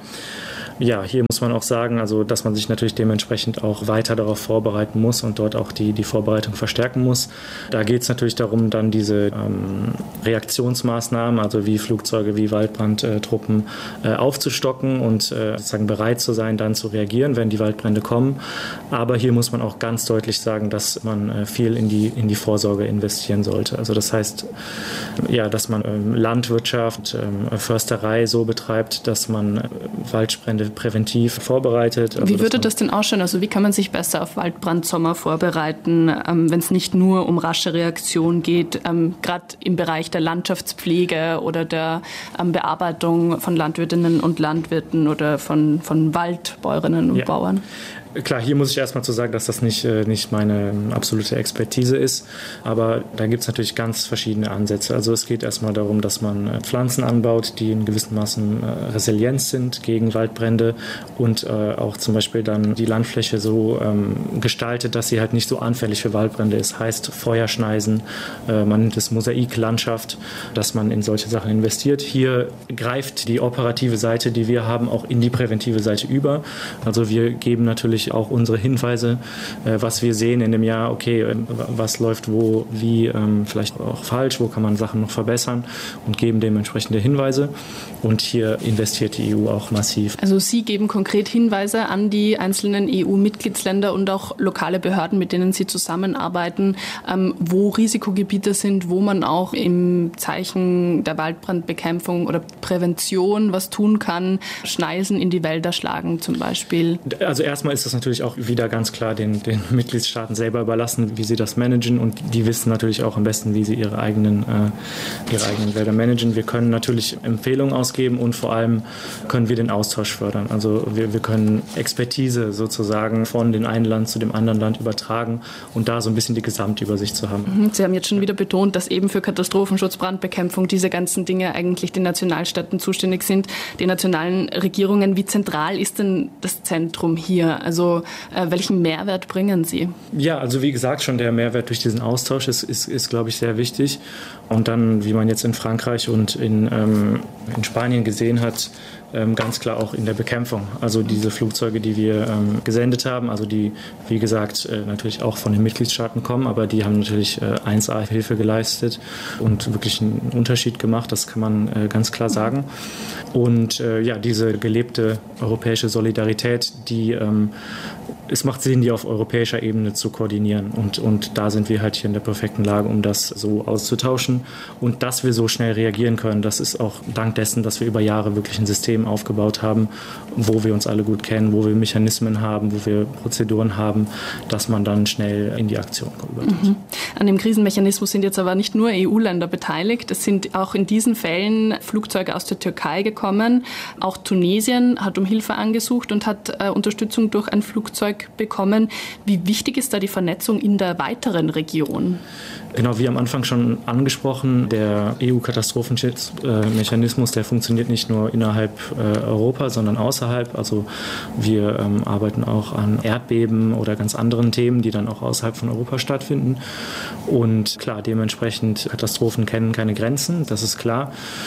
Ja, hier muss man auch sagen, also, dass man sich natürlich dementsprechend auch weiter darauf vorbereiten muss und dort auch die, die Vorbereitung verstärken muss. Da geht es natürlich darum, dann diese ähm, Reaktionsmaßnahmen, also wie Flugzeuge, wie Waldbrandtruppen äh, aufzustocken und äh, sozusagen bereit zu sein, dann zu reagieren, wenn die Waldbrände kommen. Aber hier muss man auch ganz deutlich sagen, dass man äh, viel in die, in die Vorsorge investieren sollte. Also das heißt, ja, dass man ähm, Landwirtschaft, ähm, Försterei so betreibt, dass man äh, Waldbrände präventiv vorbereitet. Also wie würde das denn ausschauen? Also wie kann man sich besser auf Waldbrandsommer vorbereiten, ähm, wenn es nicht nur um rasche Reaktion geht, ähm, gerade im Bereich der Landschaftspflege oder der ähm, Bearbeitung von Landwirtinnen und Landwirten oder von, von Waldbäuerinnen und ja. Bauern? Klar, hier muss ich erstmal zu sagen, dass das nicht, nicht meine absolute Expertise ist, aber da gibt es natürlich ganz verschiedene Ansätze. Also es geht erstmal darum, dass man Pflanzen anbaut, die in gewissem Maßen resilient sind gegen Waldbrände und äh, auch zum Beispiel dann die Landfläche so ähm, gestaltet, dass sie halt nicht so anfällig für Waldbrände ist. Heißt Feuerschneisen, äh, man nennt es Mosaiklandschaft, dass man in solche Sachen investiert. Hier greift die operative Seite, die wir haben, auch in die präventive Seite über. Also wir geben natürlich auch unsere Hinweise, äh, was wir sehen in dem Jahr, okay, äh, was läuft wo, wie, ähm, vielleicht auch falsch, wo kann man Sachen noch verbessern und geben dementsprechende Hinweise. Und hier investiert die E U auch massiv. Also Sie geben konkret Hinweise an die einzelnen E U-Mitgliedsländer und auch lokale Behörden, mit denen Sie zusammenarbeiten, ähm, wo Risikogebiete sind, wo man auch im Zeichen der Waldbrandbekämpfung oder Prävention was tun kann, Schneisen in die Wälder schlagen zum Beispiel. Also erstmal ist das natürlich auch wieder ganz klar den, den Mitgliedstaaten selber überlassen, wie sie das managen und die wissen natürlich auch am besten, wie sie ihre eigenen, äh, ihre eigenen Wälder managen. Wir können natürlich Empfehlungen ausgeben und vor allem können wir den Austausch fördern. Also wir, wir können Expertise sozusagen von dem einen Land zu dem anderen Land übertragen und da so ein bisschen die Gesamtübersicht zu haben. Sie haben jetzt schon wieder betont, dass eben für Katastrophenschutz, Brandbekämpfung diese ganzen Dinge eigentlich den Nationalstaaten zuständig sind, die nationalen Regierungen. Wie zentral ist denn das Zentrum hier? Also äh, welchen Mehrwert bringen Sie? Ja, also wie gesagt, schon der Mehrwert durch diesen Austausch ist, ist, ist glaube ich, sehr wichtig. Und dann, wie man jetzt in Frankreich und in, ähm, in Spanien gesehen hat, ähm, ganz klar auch in der Bekämpfung. Also diese Flugzeuge, die wir ähm, gesendet haben, also die, wie gesagt, äh, natürlich auch von den Mitgliedstaaten kommen, aber die haben natürlich äh, eins A Hilfe geleistet und wirklich einen Unterschied gemacht, das kann man äh, ganz klar sagen. Und äh, ja, diese gelebte europäische Solidarität, die ähm, es macht Sinn, die auf europäischer Ebene zu koordinieren. Und, und da sind wir halt hier in der perfekten Lage, um das so auszutauschen. Und dass wir so schnell reagieren können, das ist auch dank dessen, dass wir über Jahre wirklich ein System aufgebaut haben, wo wir uns alle gut kennen, wo wir Mechanismen haben, wo wir Prozeduren haben, dass man dann schnell in die Aktion übergeht. Mhm. An dem Krisenmechanismus sind jetzt aber nicht nur E U-Länder beteiligt. Es sind auch in diesen Fällen Flugzeuge aus der Türkei gekommen. Auch Tunesien hat um Hilfe angesucht und hat äh, Unterstützung durch ein Flugzeug bekommen. Wie wichtig ist da die Vernetzung in der weiteren Region? Genau, wie am Anfang schon angesprochen, der E U-Katastrophenschutzmechanismus, der funktioniert nicht nur innerhalb äh, Europa, sondern außerhalb. Also wir ähm, arbeiten auch an Erdbeben oder ganz anderen Themen, die dann auch außerhalb von Europa stattfinden. Und klar, dementsprechend, Katastrophen kennen keine Grenzen, das ist klar.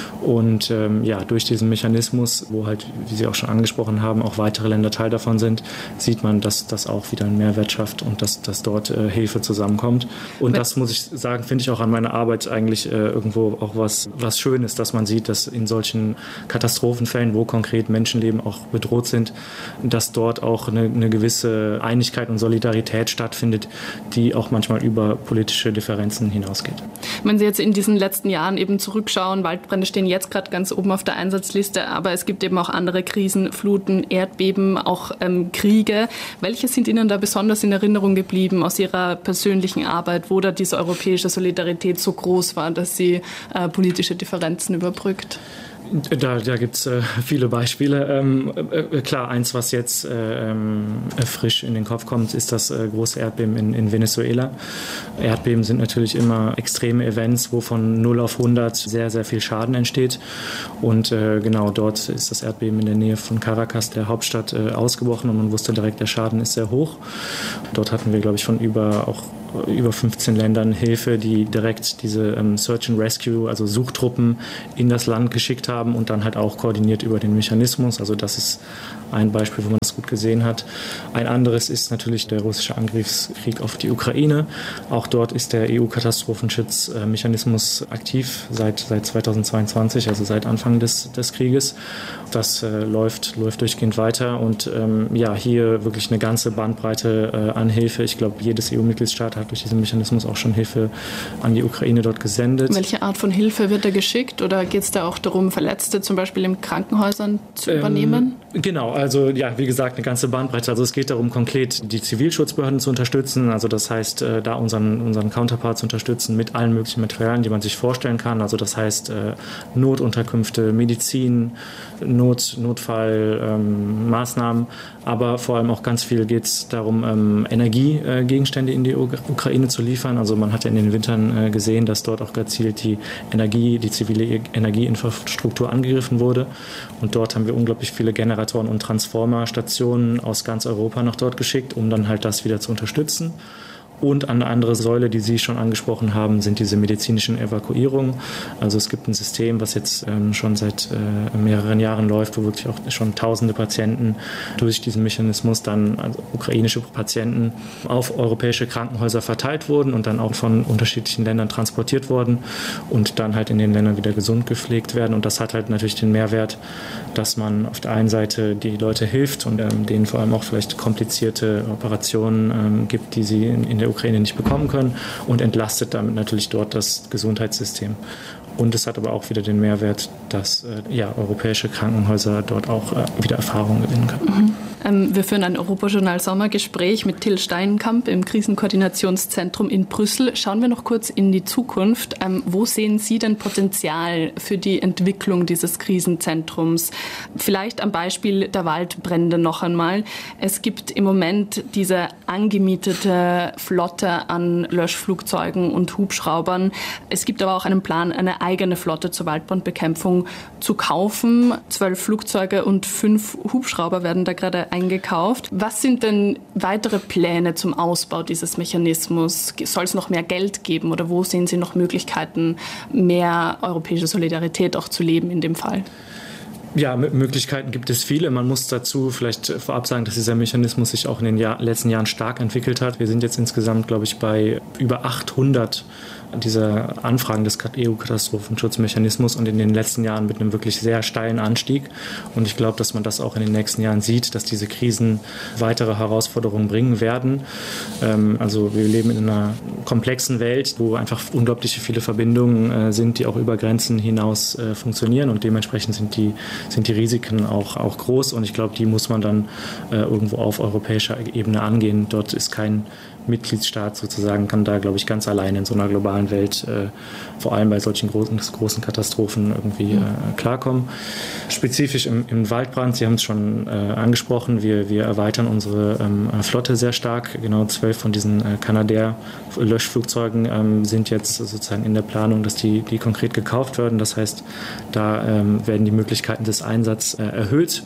Und ähm, ja, durch diesen Mechanismus, wo halt, wie Sie auch schon angesprochen haben, auch weitere Länder Teil davon sind, sieht man, dass dass das auch wieder einen Mehrwert schafft und dass, dass dort äh, Hilfe zusammenkommt. Und das muss ich sagen, finde ich auch an meiner Arbeit eigentlich äh, irgendwo auch was, was Schönes, dass man sieht, dass in solchen Katastrophenfällen, wo konkret Menschenleben auch bedroht sind, dass dort auch eine, eine gewisse Einigkeit und Solidarität stattfindet, die auch manchmal über politische Differenzen hinausgeht. Wenn Sie jetzt in diesen letzten Jahren eben zurückschauen, Waldbrände stehen jetzt gerade ganz oben auf der Einsatzliste, aber es gibt eben auch andere Krisen, Fluten, Erdbeben, auch ähm, Kriege. Welche sind Ihnen da besonders in Erinnerung geblieben aus Ihrer persönlichen Arbeit, wo da diese europäische Solidarität so groß war, dass sie äh, politische Differenzen überbrückt? Da, da gibt es äh, viele Beispiele. Ähm, äh, klar, eins, was jetzt äh, äh, frisch in den Kopf kommt, ist das äh, große Erdbeben in, in Venezuela. Erdbeben sind natürlich immer extreme Events, wo von null auf hundert sehr, sehr viel Schaden entsteht. Und äh, genau dort ist das Erdbeben in der Nähe von Caracas, der Hauptstadt, äh, ausgebrochen und man wusste direkt, der Schaden ist sehr hoch. Dort hatten wir, glaube ich, von über auch über fünfzehn Ländern Hilfe, die direkt diese ähm, Search and Rescue, also Suchtruppen in das Land geschickt haben und dann halt auch koordiniert über den Mechanismus. Also das ist ein Beispiel, wo man das gut gesehen hat. Ein anderes ist natürlich der russische Angriffskrieg auf die Ukraine. Auch dort ist der E U-Katastrophenschutzmechanismus aktiv seit, seit zweitausendzweiundzwanzig, also seit Anfang des, des Krieges. Das äh, läuft, läuft durchgehend weiter und ähm, ja, hier wirklich eine ganze Bandbreite äh, an Hilfe. Ich glaube, jedes E U-Mitgliedstaat hat durch diesen Mechanismus auch schon Hilfe an die Ukraine dort gesendet. Welche Art von Hilfe wird da geschickt oder geht es da auch darum, Verletzte zum Beispiel in Krankenhäusern zu ähm, übernehmen? Genau, also ja, wie gesagt, eine ganze Bandbreite. Also es geht darum, konkret die Zivilschutzbehörden zu unterstützen. Also das heißt, äh, da unseren, unseren Counterpart zu unterstützen mit allen möglichen Materialien, die man sich vorstellen kann. Also das heißt äh, Notunterkünfte, Medizin, Not, Notfallmaßnahmen, ähm, aber vor allem auch ganz viel geht es darum, ähm, Energiegegenstände äh, in die U- Ukraine zu liefern. Also man hat ja in den Wintern äh, gesehen, dass dort auch gezielt die Energie, die zivile Energieinfrastruktur angegriffen wurde. Und dort haben wir unglaublich viele Generatoren und Transformerstationen aus ganz Europa nach dort geschickt, um dann halt das wieder zu unterstützen. Und eine andere Säule, die Sie schon angesprochen haben, sind diese medizinischen Evakuierungen. Also es gibt ein System, was jetzt ähm, schon seit äh, mehreren Jahren läuft, wo wirklich auch schon tausende Patienten durch diesen Mechanismus dann, also ukrainische Patienten, auf europäische Krankenhäuser verteilt wurden und dann auch von unterschiedlichen Ländern transportiert wurden und dann halt in den Ländern wieder gesund gepflegt werden. Und das hat halt natürlich den Mehrwert, dass man auf der einen Seite die Leute hilft und ähm, denen vor allem auch vielleicht komplizierte Operationen ähm, gibt, die sie in, in der Ukraine nicht bekommen können und entlastet damit natürlich dort das Gesundheitssystem. Und es hat aber auch wieder den Mehrwert, dass äh, ja, europäische Krankenhäuser dort auch äh, wieder Erfahrungen gewinnen können. Mhm. Ähm, wir führen ein Europajournal-Sommergespräch mit Till Steinkamp im Krisenkoordinationszentrum in Brüssel. Schauen wir noch kurz in die Zukunft. Ähm, wo sehen Sie denn Potenzial für die Entwicklung dieses Krisenzentrums? Vielleicht am Beispiel der Waldbrände noch einmal. Es gibt im Moment diese angemietete Flotte an Löschflugzeugen und Hubschraubern. Es gibt aber auch einen Plan, eine eigene Flotte zur Waldbrandbekämpfung zu kaufen. Zwölf Flugzeuge und fünf Hubschrauber werden da gerade eingekauft. Was sind denn weitere Pläne zum Ausbau dieses Mechanismus? Soll es noch mehr Geld geben oder wo sehen Sie noch Möglichkeiten, mehr europäische Solidarität auch zu leben in dem Fall? Ja, Möglichkeiten gibt es viele. Man muss dazu vielleicht vorab sagen, dass dieser Mechanismus sich auch in den Jahr, letzten Jahren stark entwickelt hat. Wir sind jetzt insgesamt, glaube ich, bei über achthundert dieser Anfragen des E U-Katastrophenschutzmechanismus und in den letzten Jahren mit einem wirklich sehr steilen Anstieg. Und ich glaube, dass man das auch in den nächsten Jahren sieht, dass diese Krisen weitere Herausforderungen bringen werden. Ähm, also wir leben in einer komplexen Welt, wo einfach unglaublich viele Verbindungen äh, sind, die auch über Grenzen hinaus äh, funktionieren und dementsprechend sind die, sind die Risiken auch, auch groß und ich glaube, die muss man dann äh, irgendwo auf europäischer Ebene angehen. Dort ist kein Mitgliedsstaat sozusagen, kann da, glaube ich, ganz allein in so einer globalen Welt, äh, vor allem bei solchen großen, großen Katastrophen irgendwie äh, klarkommen. Spezifisch im, im Waldbrand, Sie haben es schon äh, angesprochen, wir, wir erweitern unsere ähm, Flotte sehr stark. Genau zwölf von diesen äh, Canadair-Löschflugzeugen ähm, sind jetzt sozusagen in der Planung, dass die, die konkret gekauft werden. Das heißt, da ähm, werden die Möglichkeiten des Einsatzes äh, erhöht.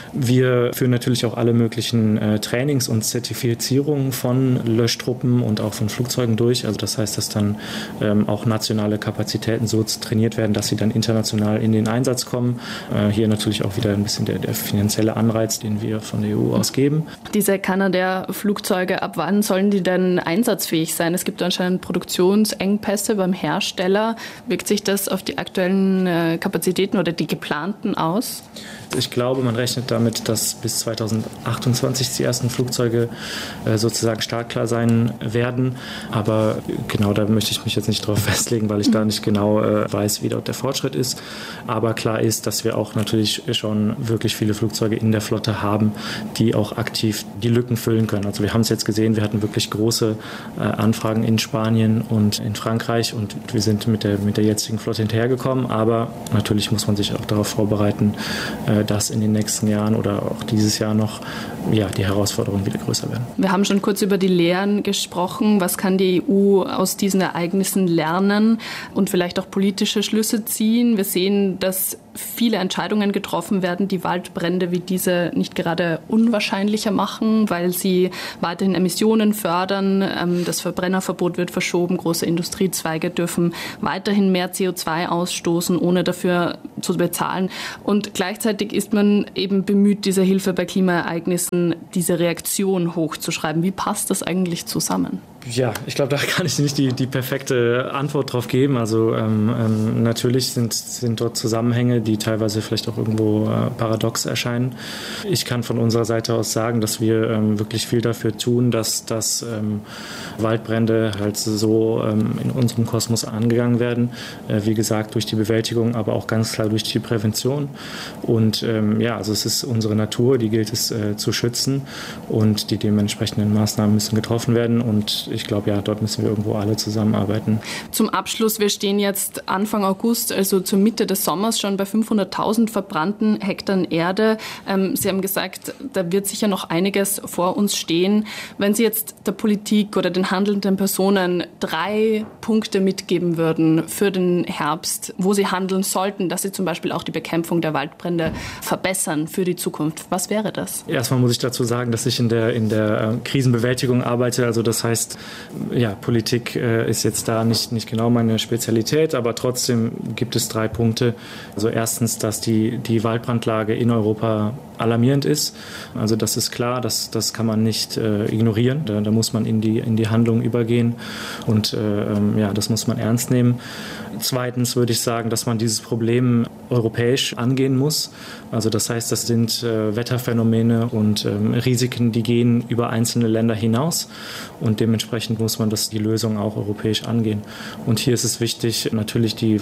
Wir führen natürlich auch alle möglichen äh, Trainings und Zertifizierungen von Löschtruppen und auch von Flugzeugen durch. Also das heißt, dass dann ähm, auch nationale Kapazitäten so trainiert werden, dass sie dann international in den Einsatz kommen. Äh, hier natürlich auch wieder ein bisschen der, der finanzielle Anreiz, den wir von der E U aus geben. Diese Canadair-Flugzeuge, ab wann sollen die denn einsatzfähig sein? Es gibt anscheinend Produktionsengpässe beim Hersteller. Wirkt sich das auf die aktuellen äh, Kapazitäten oder die geplanten aus? Ich glaube, man rechnet damit, dass bis zweitausendachtundzwanzig die ersten Flugzeuge äh, sozusagen startklar sein werden. Aber genau, da möchte ich mich jetzt nicht drauf festlegen, weil ich da nicht genau äh, weiß, wie dort der Fortschritt ist. Aber klar ist, dass wir auch natürlich schon wirklich viele Flugzeuge in der Flotte haben, die auch aktiv die Lücken füllen können. Also wir haben es jetzt gesehen, wir hatten wirklich große äh, Anfragen in Spanien und in Frankreich und wir sind mit der, mit der jetzigen Flotte hinterhergekommen. Aber natürlich muss man sich auch darauf vorbereiten, äh, dass in den nächsten Jahren oder auch dieses Jahr noch ja, die Herausforderungen wieder größer werden. Wir haben schon kurz über die Lehren gesprochen. Was kann die E U aus diesen Ereignissen lernen und vielleicht auch politische Schlüsse ziehen? Wir sehen, dass viele Entscheidungen getroffen werden, die Waldbrände wie diese nicht gerade unwahrscheinlicher machen, weil sie weiterhin Emissionen fördern. Das Verbrennerverbot wird verschoben. Große Industriezweige dürfen weiterhin mehr C O zwei ausstoßen, ohne dafür zu bezahlen. Und gleichzeitig ist man eben bemüht, diese Hilfe bei Klimaereignissen, diese Reaktion hochzuschreiben. Wie passt das eigentlich zusammen? Ja, ich glaube, da kann ich nicht die, die perfekte Antwort drauf geben. Also ähm, ähm, natürlich sind, sind dort Zusammenhänge, die teilweise vielleicht auch irgendwo äh, paradox erscheinen. Ich kann von unserer Seite aus sagen, dass wir ähm, wirklich viel dafür tun, dass, dass ähm, Waldbrände halt so ähm, in unserem Kosmos angegangen werden. Äh, wie gesagt, durch die Bewältigung, aber auch ganz klar durch die Prävention. Und ähm, ja, also es ist unsere Natur, die gilt es äh, zu schützen und die dementsprechenden Maßnahmen müssen getroffen werden. Und ich glaube, ja, dort müssen wir irgendwo alle zusammenarbeiten. Zum Abschluss, wir stehen jetzt Anfang August, also zur Mitte des Sommers, schon bei fünfhunderttausend verbrannten Hektar Erde. Ähm, Sie haben gesagt, da wird sicher noch einiges vor uns stehen. Wenn Sie jetzt der Politik oder den handelnden Personen drei Punkte mitgeben würden für den Herbst, wo sie handeln sollten, dass sie zum Beispiel auch die Bekämpfung der Waldbrände verbessern für die Zukunft, was wäre das? Erstmal muss ich dazu sagen, dass ich in der, in der Krisenbewältigung arbeite. Also das heißt, ja, Politik äh, ist jetzt da nicht, nicht genau meine Spezialität, aber trotzdem gibt es drei Punkte. Also erstens, dass die, die Waldbrandlage in Europa alarmierend ist. Also das ist klar, das, das kann man nicht äh, ignorieren. Da, da muss man in die, in die Handlung übergehen und äh, ja, das muss man ernst nehmen. Zweitens würde ich sagen, dass man dieses Problem europäisch angehen muss. Also das heißt, das sind äh, Wetterphänomene und ähm, Risiken, die gehen über einzelne Länder hinaus und dementsprechend muss man das, die Lösung auch europäisch angehen. Und hier ist es wichtig, natürlich die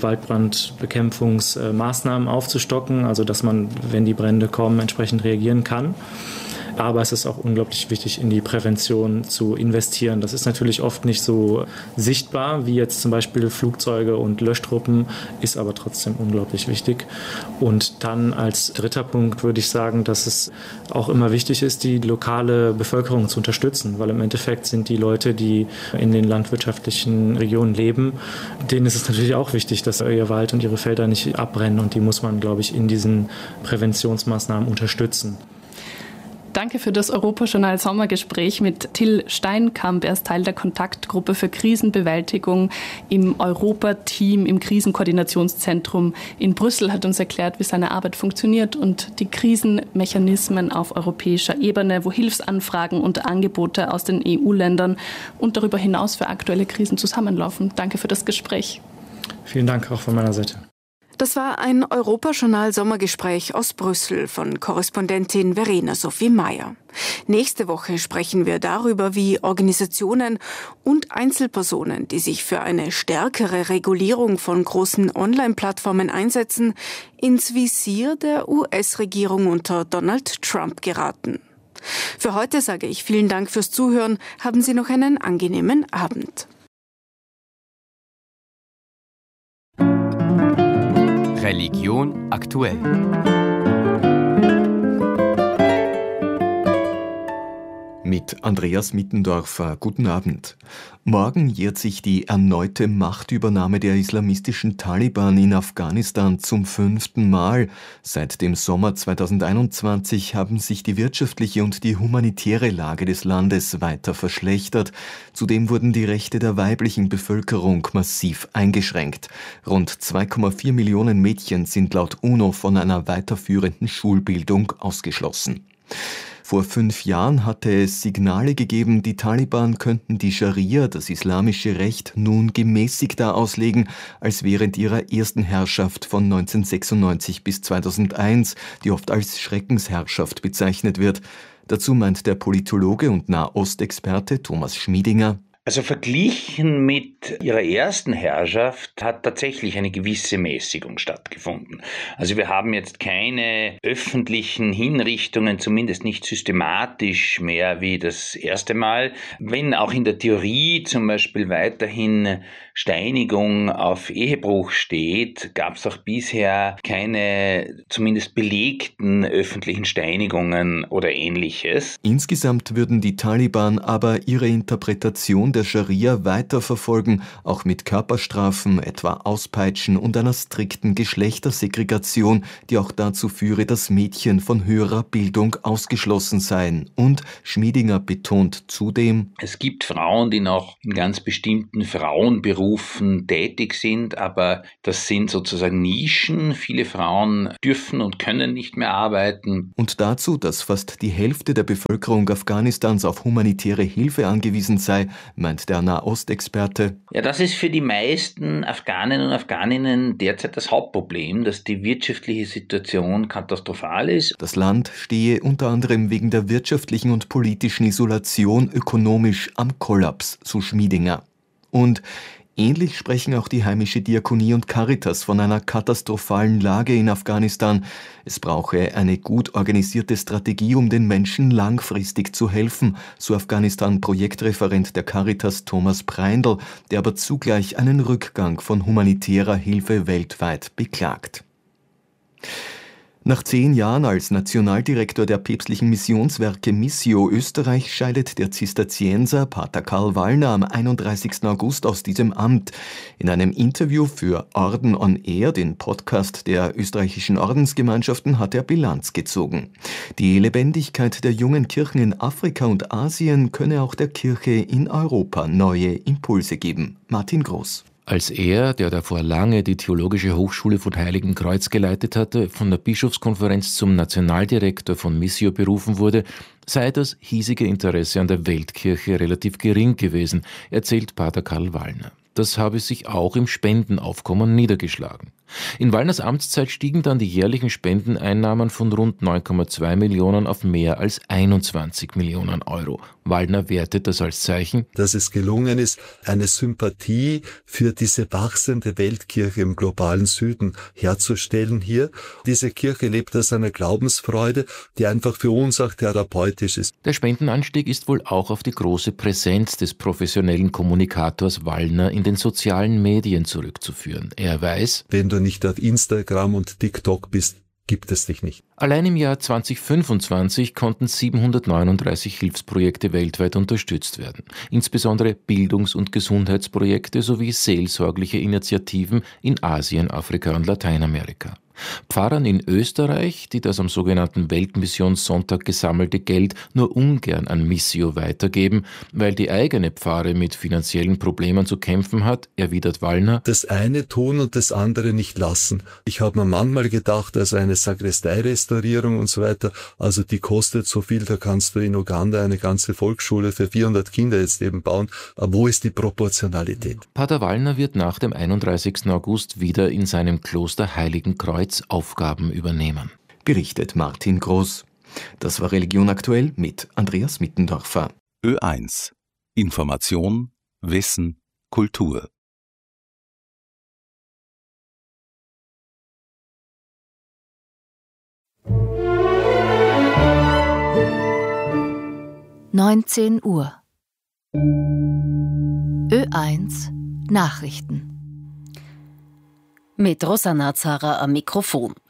Waldbrandbekämpfungsmaßnahmen aufzustocken, also dass man, wenn die Brände kommen, entsprechend reagieren kann. Aber es ist auch unglaublich wichtig, in die Prävention zu investieren. Das ist natürlich oft nicht so sichtbar, wie jetzt zum Beispiel Flugzeuge und Löschtruppen, ist aber trotzdem unglaublich wichtig. Und dann als dritter Punkt würde ich sagen, dass es auch immer wichtig ist, die lokale Bevölkerung zu unterstützen, weil im Endeffekt sind die Leute, die in den landwirtschaftlichen Regionen leben, denen ist es natürlich auch wichtig, dass ihr Wald und ihre Felder nicht abbrennen und die muss man, glaube ich, in diesen Präventionsmaßnahmen unterstützen. Danke für das Europajournal Sommergespräch mit Till Steinkamp. Er ist Teil der Kontaktgruppe für Krisenbewältigung im Europa-Team im Krisenkoordinationszentrum in Brüssel, hat uns erklärt, wie seine Arbeit funktioniert und die Krisenmechanismen auf europäischer Ebene, wo Hilfsanfragen und Angebote aus den E U-Ländern und darüber hinaus für aktuelle Krisen zusammenlaufen. Danke für das Gespräch. Vielen Dank auch von meiner Seite. Das war ein Europajournal-Sommergespräch aus Brüssel von Korrespondentin Verena Sophie Meyer. Nächste Woche sprechen wir darüber, wie Organisationen und Einzelpersonen, die sich für eine stärkere Regulierung von großen Online-Plattformen einsetzen, ins Visier der U S-Regierung unter Donald Trump geraten. Für heute sage ich vielen Dank fürs Zuhören. Haben Sie noch einen angenehmen Abend. Religion aktuell. Mit Andreas Mittendorfer. Guten Abend. Morgen jährt sich die erneute Machtübernahme der islamistischen Taliban in Afghanistan zum fünften Mal. Seit dem Sommer zweitausendeinundzwanzig haben sich die wirtschaftliche und die humanitäre Lage des Landes weiter verschlechtert. Zudem wurden die Rechte der weiblichen Bevölkerung massiv eingeschränkt. Rund zwei Komma vier Millionen Mädchen sind laut UNO von einer weiterführenden Schulbildung ausgeschlossen. Vor fünf Jahren hatte es Signale gegeben, die Taliban könnten die Scharia, das islamische Recht, nun gemäßigter auslegen als während ihrer ersten Herrschaft von neunzehnhundertsechsundneunzig bis zweitausendeins, die oft als Schreckensherrschaft bezeichnet wird. Dazu meint der Politologe und Nahostexperte Thomas Schmiedinger: Also verglichen mit ihrer ersten Herrschaft hat tatsächlich eine gewisse Mäßigung stattgefunden. Also wir haben jetzt keine öffentlichen Hinrichtungen, zumindest nicht systematisch mehr wie das erste Mal. Wenn auch in der Theorie zum Beispiel weiterhin Steinigung auf Ehebruch steht, gab es auch bisher keine zumindest belegten öffentlichen Steinigungen oder Ähnliches. Insgesamt würden die Taliban aber ihre Interpretation der Scharia weiterverfolgen, auch mit Körperstrafen, etwa Auspeitschen und einer strikten Geschlechtersegregation, die auch dazu führe, dass Mädchen von höherer Bildung ausgeschlossen seien. Und Schmiedinger betont zudem: Es gibt Frauen, die noch in ganz bestimmten Frauenberufen tätig sind, aber das sind sozusagen Nischen. Viele Frauen dürfen und können nicht mehr arbeiten. Und dazu, dass fast die Hälfte der Bevölkerung Afghanistans auf humanitäre Hilfe angewiesen sei, meint der Nahostexperte: Ja, das ist für die meisten Afghanen und Afghaninnen derzeit das Hauptproblem, dass die wirtschaftliche Situation katastrophal ist. Das Land stehe unter anderem wegen der wirtschaftlichen und politischen Isolation ökonomisch am Kollaps, so Schmiedinger. Und ähnlich sprechen auch die heimische Diakonie und Caritas von einer katastrophalen Lage in Afghanistan. Es brauche eine gut organisierte Strategie, um den Menschen langfristig zu helfen, so Afghanistan-Projektreferent der Caritas Thomas Preindl, der aber zugleich einen Rückgang von humanitärer Hilfe weltweit beklagt. Nach zehn Jahren als Nationaldirektor der päpstlichen Missionswerke Missio Österreich scheidet der Zisterzienser Pater Karl Wallner am einunddreißigsten August aus diesem Amt. In einem Interview für Orden on Air, den Podcast der österreichischen Ordensgemeinschaften, hat er Bilanz gezogen. Die Lebendigkeit der jungen Kirchen in Afrika und Asien könne auch der Kirche in Europa neue Impulse geben. Martin Groß. Als er, der davor lange die Theologische Hochschule von Heiligenkreuz geleitet hatte, von der Bischofskonferenz zum Nationaldirektor von Missio berufen wurde, sei das hiesige Interesse an der Weltkirche relativ gering gewesen, erzählt Pater Karl Wallner. Das habe sich auch im Spendenaufkommen niedergeschlagen. In Wallners Amtszeit stiegen dann die jährlichen Spendeneinnahmen von rund neun Komma zwei Millionen auf mehr als einundzwanzig Millionen Euro. Wallner wertet das als Zeichen, dass es gelungen ist, eine Sympathie für diese wachsende Weltkirche im globalen Süden herzustellen hier. Diese Kirche lebt aus einer Glaubensfreude, die einfach für uns auch therapeutisch ist. Der Spendenanstieg ist wohl auch auf die große Präsenz des professionellen Kommunikators Wallner in den sozialen Medien zurückzuführen. Er weiß, wenn du nicht auf Instagram und TikTok bist, gibt es dich nicht. Allein im Jahr zweitausendfünfundzwanzig konnten siebenhundertneununddreißig Hilfsprojekte weltweit unterstützt werden. Insbesondere Bildungs- und Gesundheitsprojekte sowie seelsorgliche Initiativen in Asien, Afrika und Lateinamerika. Pfarrern in Österreich, die das am sogenannten Weltmissionssonntag gesammelte Geld nur ungern an Missio weitergeben, weil die eigene Pfarre mit finanziellen Problemen zu kämpfen hat, erwidert Wallner: Das eine tun und das andere nicht lassen. Ich habe mir manchmal gedacht, also eine Sakristei-Restaurierung und so weiter, also die kostet so viel, da kannst du in Uganda eine ganze Volksschule für vierhundert Kinder jetzt eben bauen. Aber wo ist die Proportionalität? Pater Wallner wird nach dem einunddreißigsten August wieder in seinem Kloster Heiligenkreuz Aufgaben übernehmen. Berichtet Martin Groß. Das war Religion aktuell mit Andreas Mittendorfer. Ö eins. Information, Wissen, Kultur. neunzehn Uhr. Ö eins Nachrichten. Mit Rosanna Zara am Mikrofon.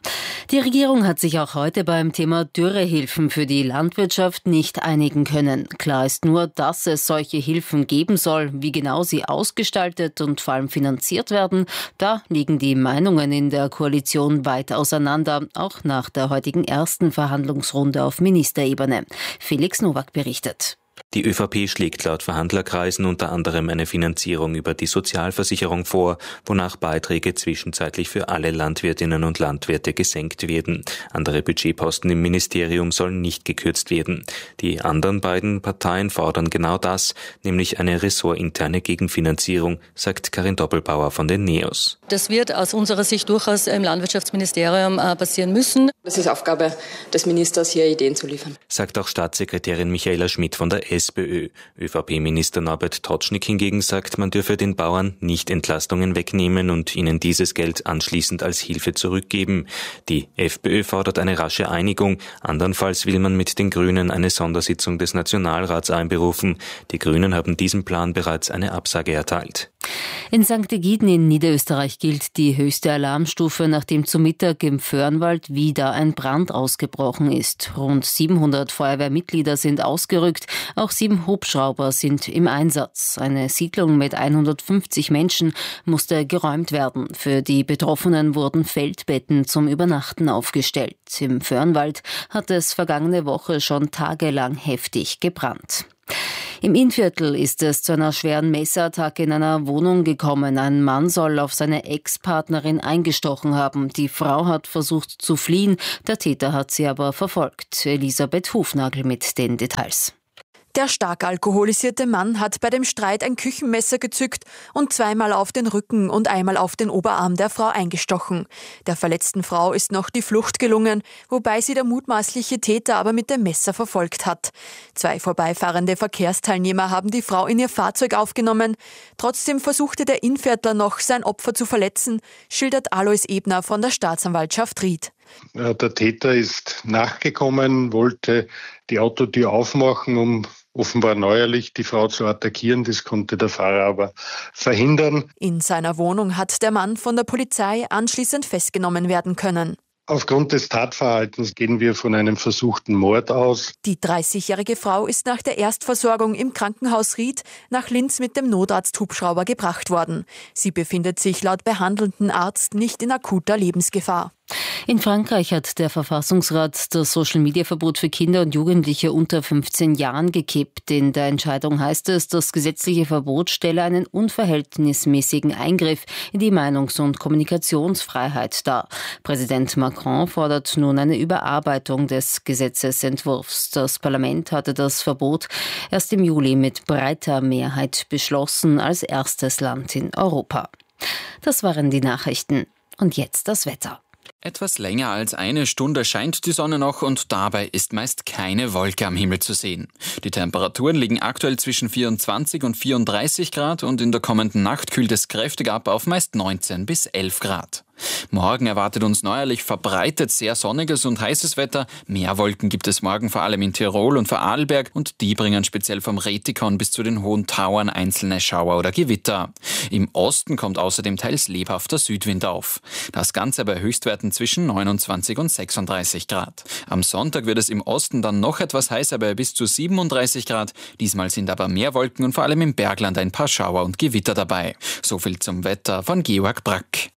Die Regierung hat sich auch heute beim Thema Dürrehilfen für die Landwirtschaft nicht einigen können. Klar ist nur, dass es solche Hilfen geben soll. Wie genau sie ausgestaltet und vor allem finanziert werden, da liegen die Meinungen in der Koalition weit auseinander, auch nach der heutigen ersten Verhandlungsrunde auf Ministerebene. Felix Nowak berichtet. Die ÖVP schlägt laut Verhandlerkreisen unter anderem eine Finanzierung über die Sozialversicherung vor, wonach Beiträge zwischenzeitlich für alle Landwirtinnen und Landwirte gesenkt werden. Andere Budgetposten im Ministerium sollen nicht gekürzt werden. Die anderen beiden Parteien fordern genau das, nämlich eine ressortinterne Gegenfinanzierung, sagt Karin Doppelbauer von den NEOS. Das wird aus unserer Sicht durchaus im Landwirtschaftsministerium passieren müssen. Es ist Aufgabe des Ministers, hier Ideen zu liefern, sagt auch Staatssekretärin Michaela Schmidt von der SPÖ. ÖVP-Minister Norbert Totschnig hingegen sagt, man dürfe den Bauern nicht Entlastungen wegnehmen und ihnen dieses Geld anschließend als Hilfe zurückgeben. Die FPÖ fordert eine rasche Einigung. Andernfalls will man mit den Grünen eine Sondersitzung des Nationalrats einberufen. Die Grünen haben diesem Plan bereits eine Absage erteilt. In Sankt Egiden in Niederösterreich gilt die höchste Alarmstufe, nachdem zu Mittag im Föhrenwald wieder ein Brand ausgebrochen ist. Rund siebenhundert Feuerwehrmitglieder sind ausgerückt, auch sieben Hubschrauber sind im Einsatz. Eine Siedlung mit hundertfünfzig Menschen musste geräumt werden. Für die Betroffenen wurden Feldbetten zum Übernachten aufgestellt. Im Föhrenwald hat es vergangene Woche schon tagelang heftig gebrannt. Im Innviertel ist es zu einer schweren Messerattacke in einer Wohnung gekommen. Ein Mann soll auf seine Ex-Partnerin eingestochen haben. Die Frau hat versucht zu fliehen, der Täter hat sie aber verfolgt. Elisabeth Hufnagel mit den Details. Der stark alkoholisierte Mann hat bei dem Streit ein Küchenmesser gezückt und zweimal auf den Rücken und einmal auf den Oberarm der Frau eingestochen. Der verletzten Frau ist noch die Flucht gelungen, wobei sie der mutmaßliche Täter aber mit dem Messer verfolgt hat. Zwei vorbeifahrende Verkehrsteilnehmer haben die Frau in ihr Fahrzeug aufgenommen. Trotzdem versuchte der Innviertler noch, sein Opfer zu verletzen, schildert Alois Ebner von der Staatsanwaltschaft Ried. Der Täter ist nachgekommen, wollte die Autotür aufmachen, um offenbar neuerlich die Frau zu attackieren. Das konnte der Fahrer aber verhindern. In seiner Wohnung hat der Mann von der Polizei anschließend festgenommen werden können. Aufgrund des Tatverhaltens gehen wir von einem versuchten Mord aus. Die dreißigjährige Frau ist nach der Erstversorgung im Krankenhaus Ried nach Linz mit dem Notarzt-Hubschrauber gebracht worden. Sie befindet sich laut behandelnden Arzt nicht in akuter Lebensgefahr. In Frankreich hat der Verfassungsrat das Social-Media-Verbot für Kinder und Jugendliche unter fünfzehn Jahren gekippt. In der Entscheidung heißt es, das gesetzliche Verbot stelle einen unverhältnismäßigen Eingriff in die Meinungs- und Kommunikationsfreiheit dar. Präsident Macron fordert nun eine Überarbeitung des Gesetzesentwurfs. Das Parlament hatte das Verbot erst im Juli mit breiter Mehrheit beschlossen, als erstes Land in Europa. Das waren die Nachrichten. Und jetzt das Wetter. Etwas länger als eine Stunde scheint die Sonne noch und dabei ist meist keine Wolke am Himmel zu sehen. Die Temperaturen liegen aktuell zwischen vierundzwanzig und vierunddreißig Grad und in der kommenden Nacht kühlt es kräftig ab auf meist neunzehn bis elf Grad. Morgen erwartet uns neuerlich verbreitet sehr sonniges und heißes Wetter. Mehr Wolken gibt es morgen vor allem in Tirol und Vorarlberg und die bringen speziell vom Rätikon bis zu den Hohen Tauern einzelne Schauer oder Gewitter. Im Osten kommt außerdem teils lebhafter Südwind auf. Das Ganze bei Höchstwerten zwischen neunundzwanzig und sechsunddreißig Grad. Am Sonntag wird es im Osten dann noch etwas heißer bei bis zu siebenunddreißig Grad. Diesmal sind aber mehr Wolken und vor allem im Bergland ein paar Schauer und Gewitter dabei. So viel zum Wetter von Georg Brack.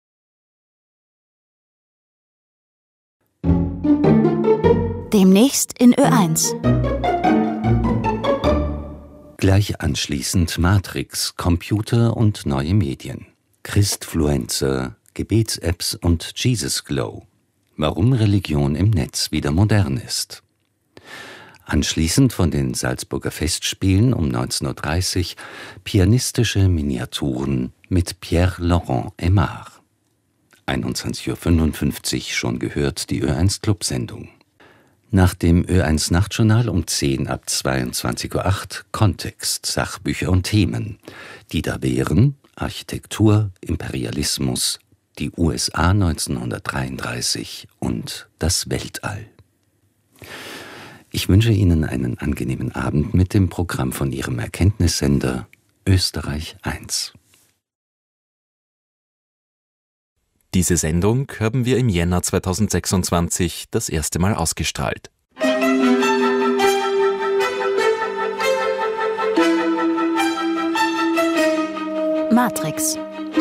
Demnächst in Ö eins. Gleich anschließend Matrix, Computer und neue Medien. Christfluencer, Gebets-Apps und Jesus Glow. Warum Religion im Netz wieder modern ist. Anschließend von den Salzburger Festspielen um neunzehn Uhr dreißig pianistische Miniaturen mit Pierre-Laurent Aimard. einundzwanzig Uhr fünfundfünfzig schon gehört die Ö eins Clubsendung. Nach dem Ö eins Nachtjournal um zehn ab zweiundzwanzig Uhr acht Kontext, Sachbücher und Themen, die da wären Architektur, Imperialismus, die U S A neunzehnhundertdreiunddreißig und das Weltall. Ich wünsche Ihnen einen angenehmen Abend mit dem Programm von Ihrem Erkenntnissender Österreich eins. Diese Sendung haben wir im Jänner zweitausendsechsundzwanzig das erste Mal ausgestrahlt. Matrix.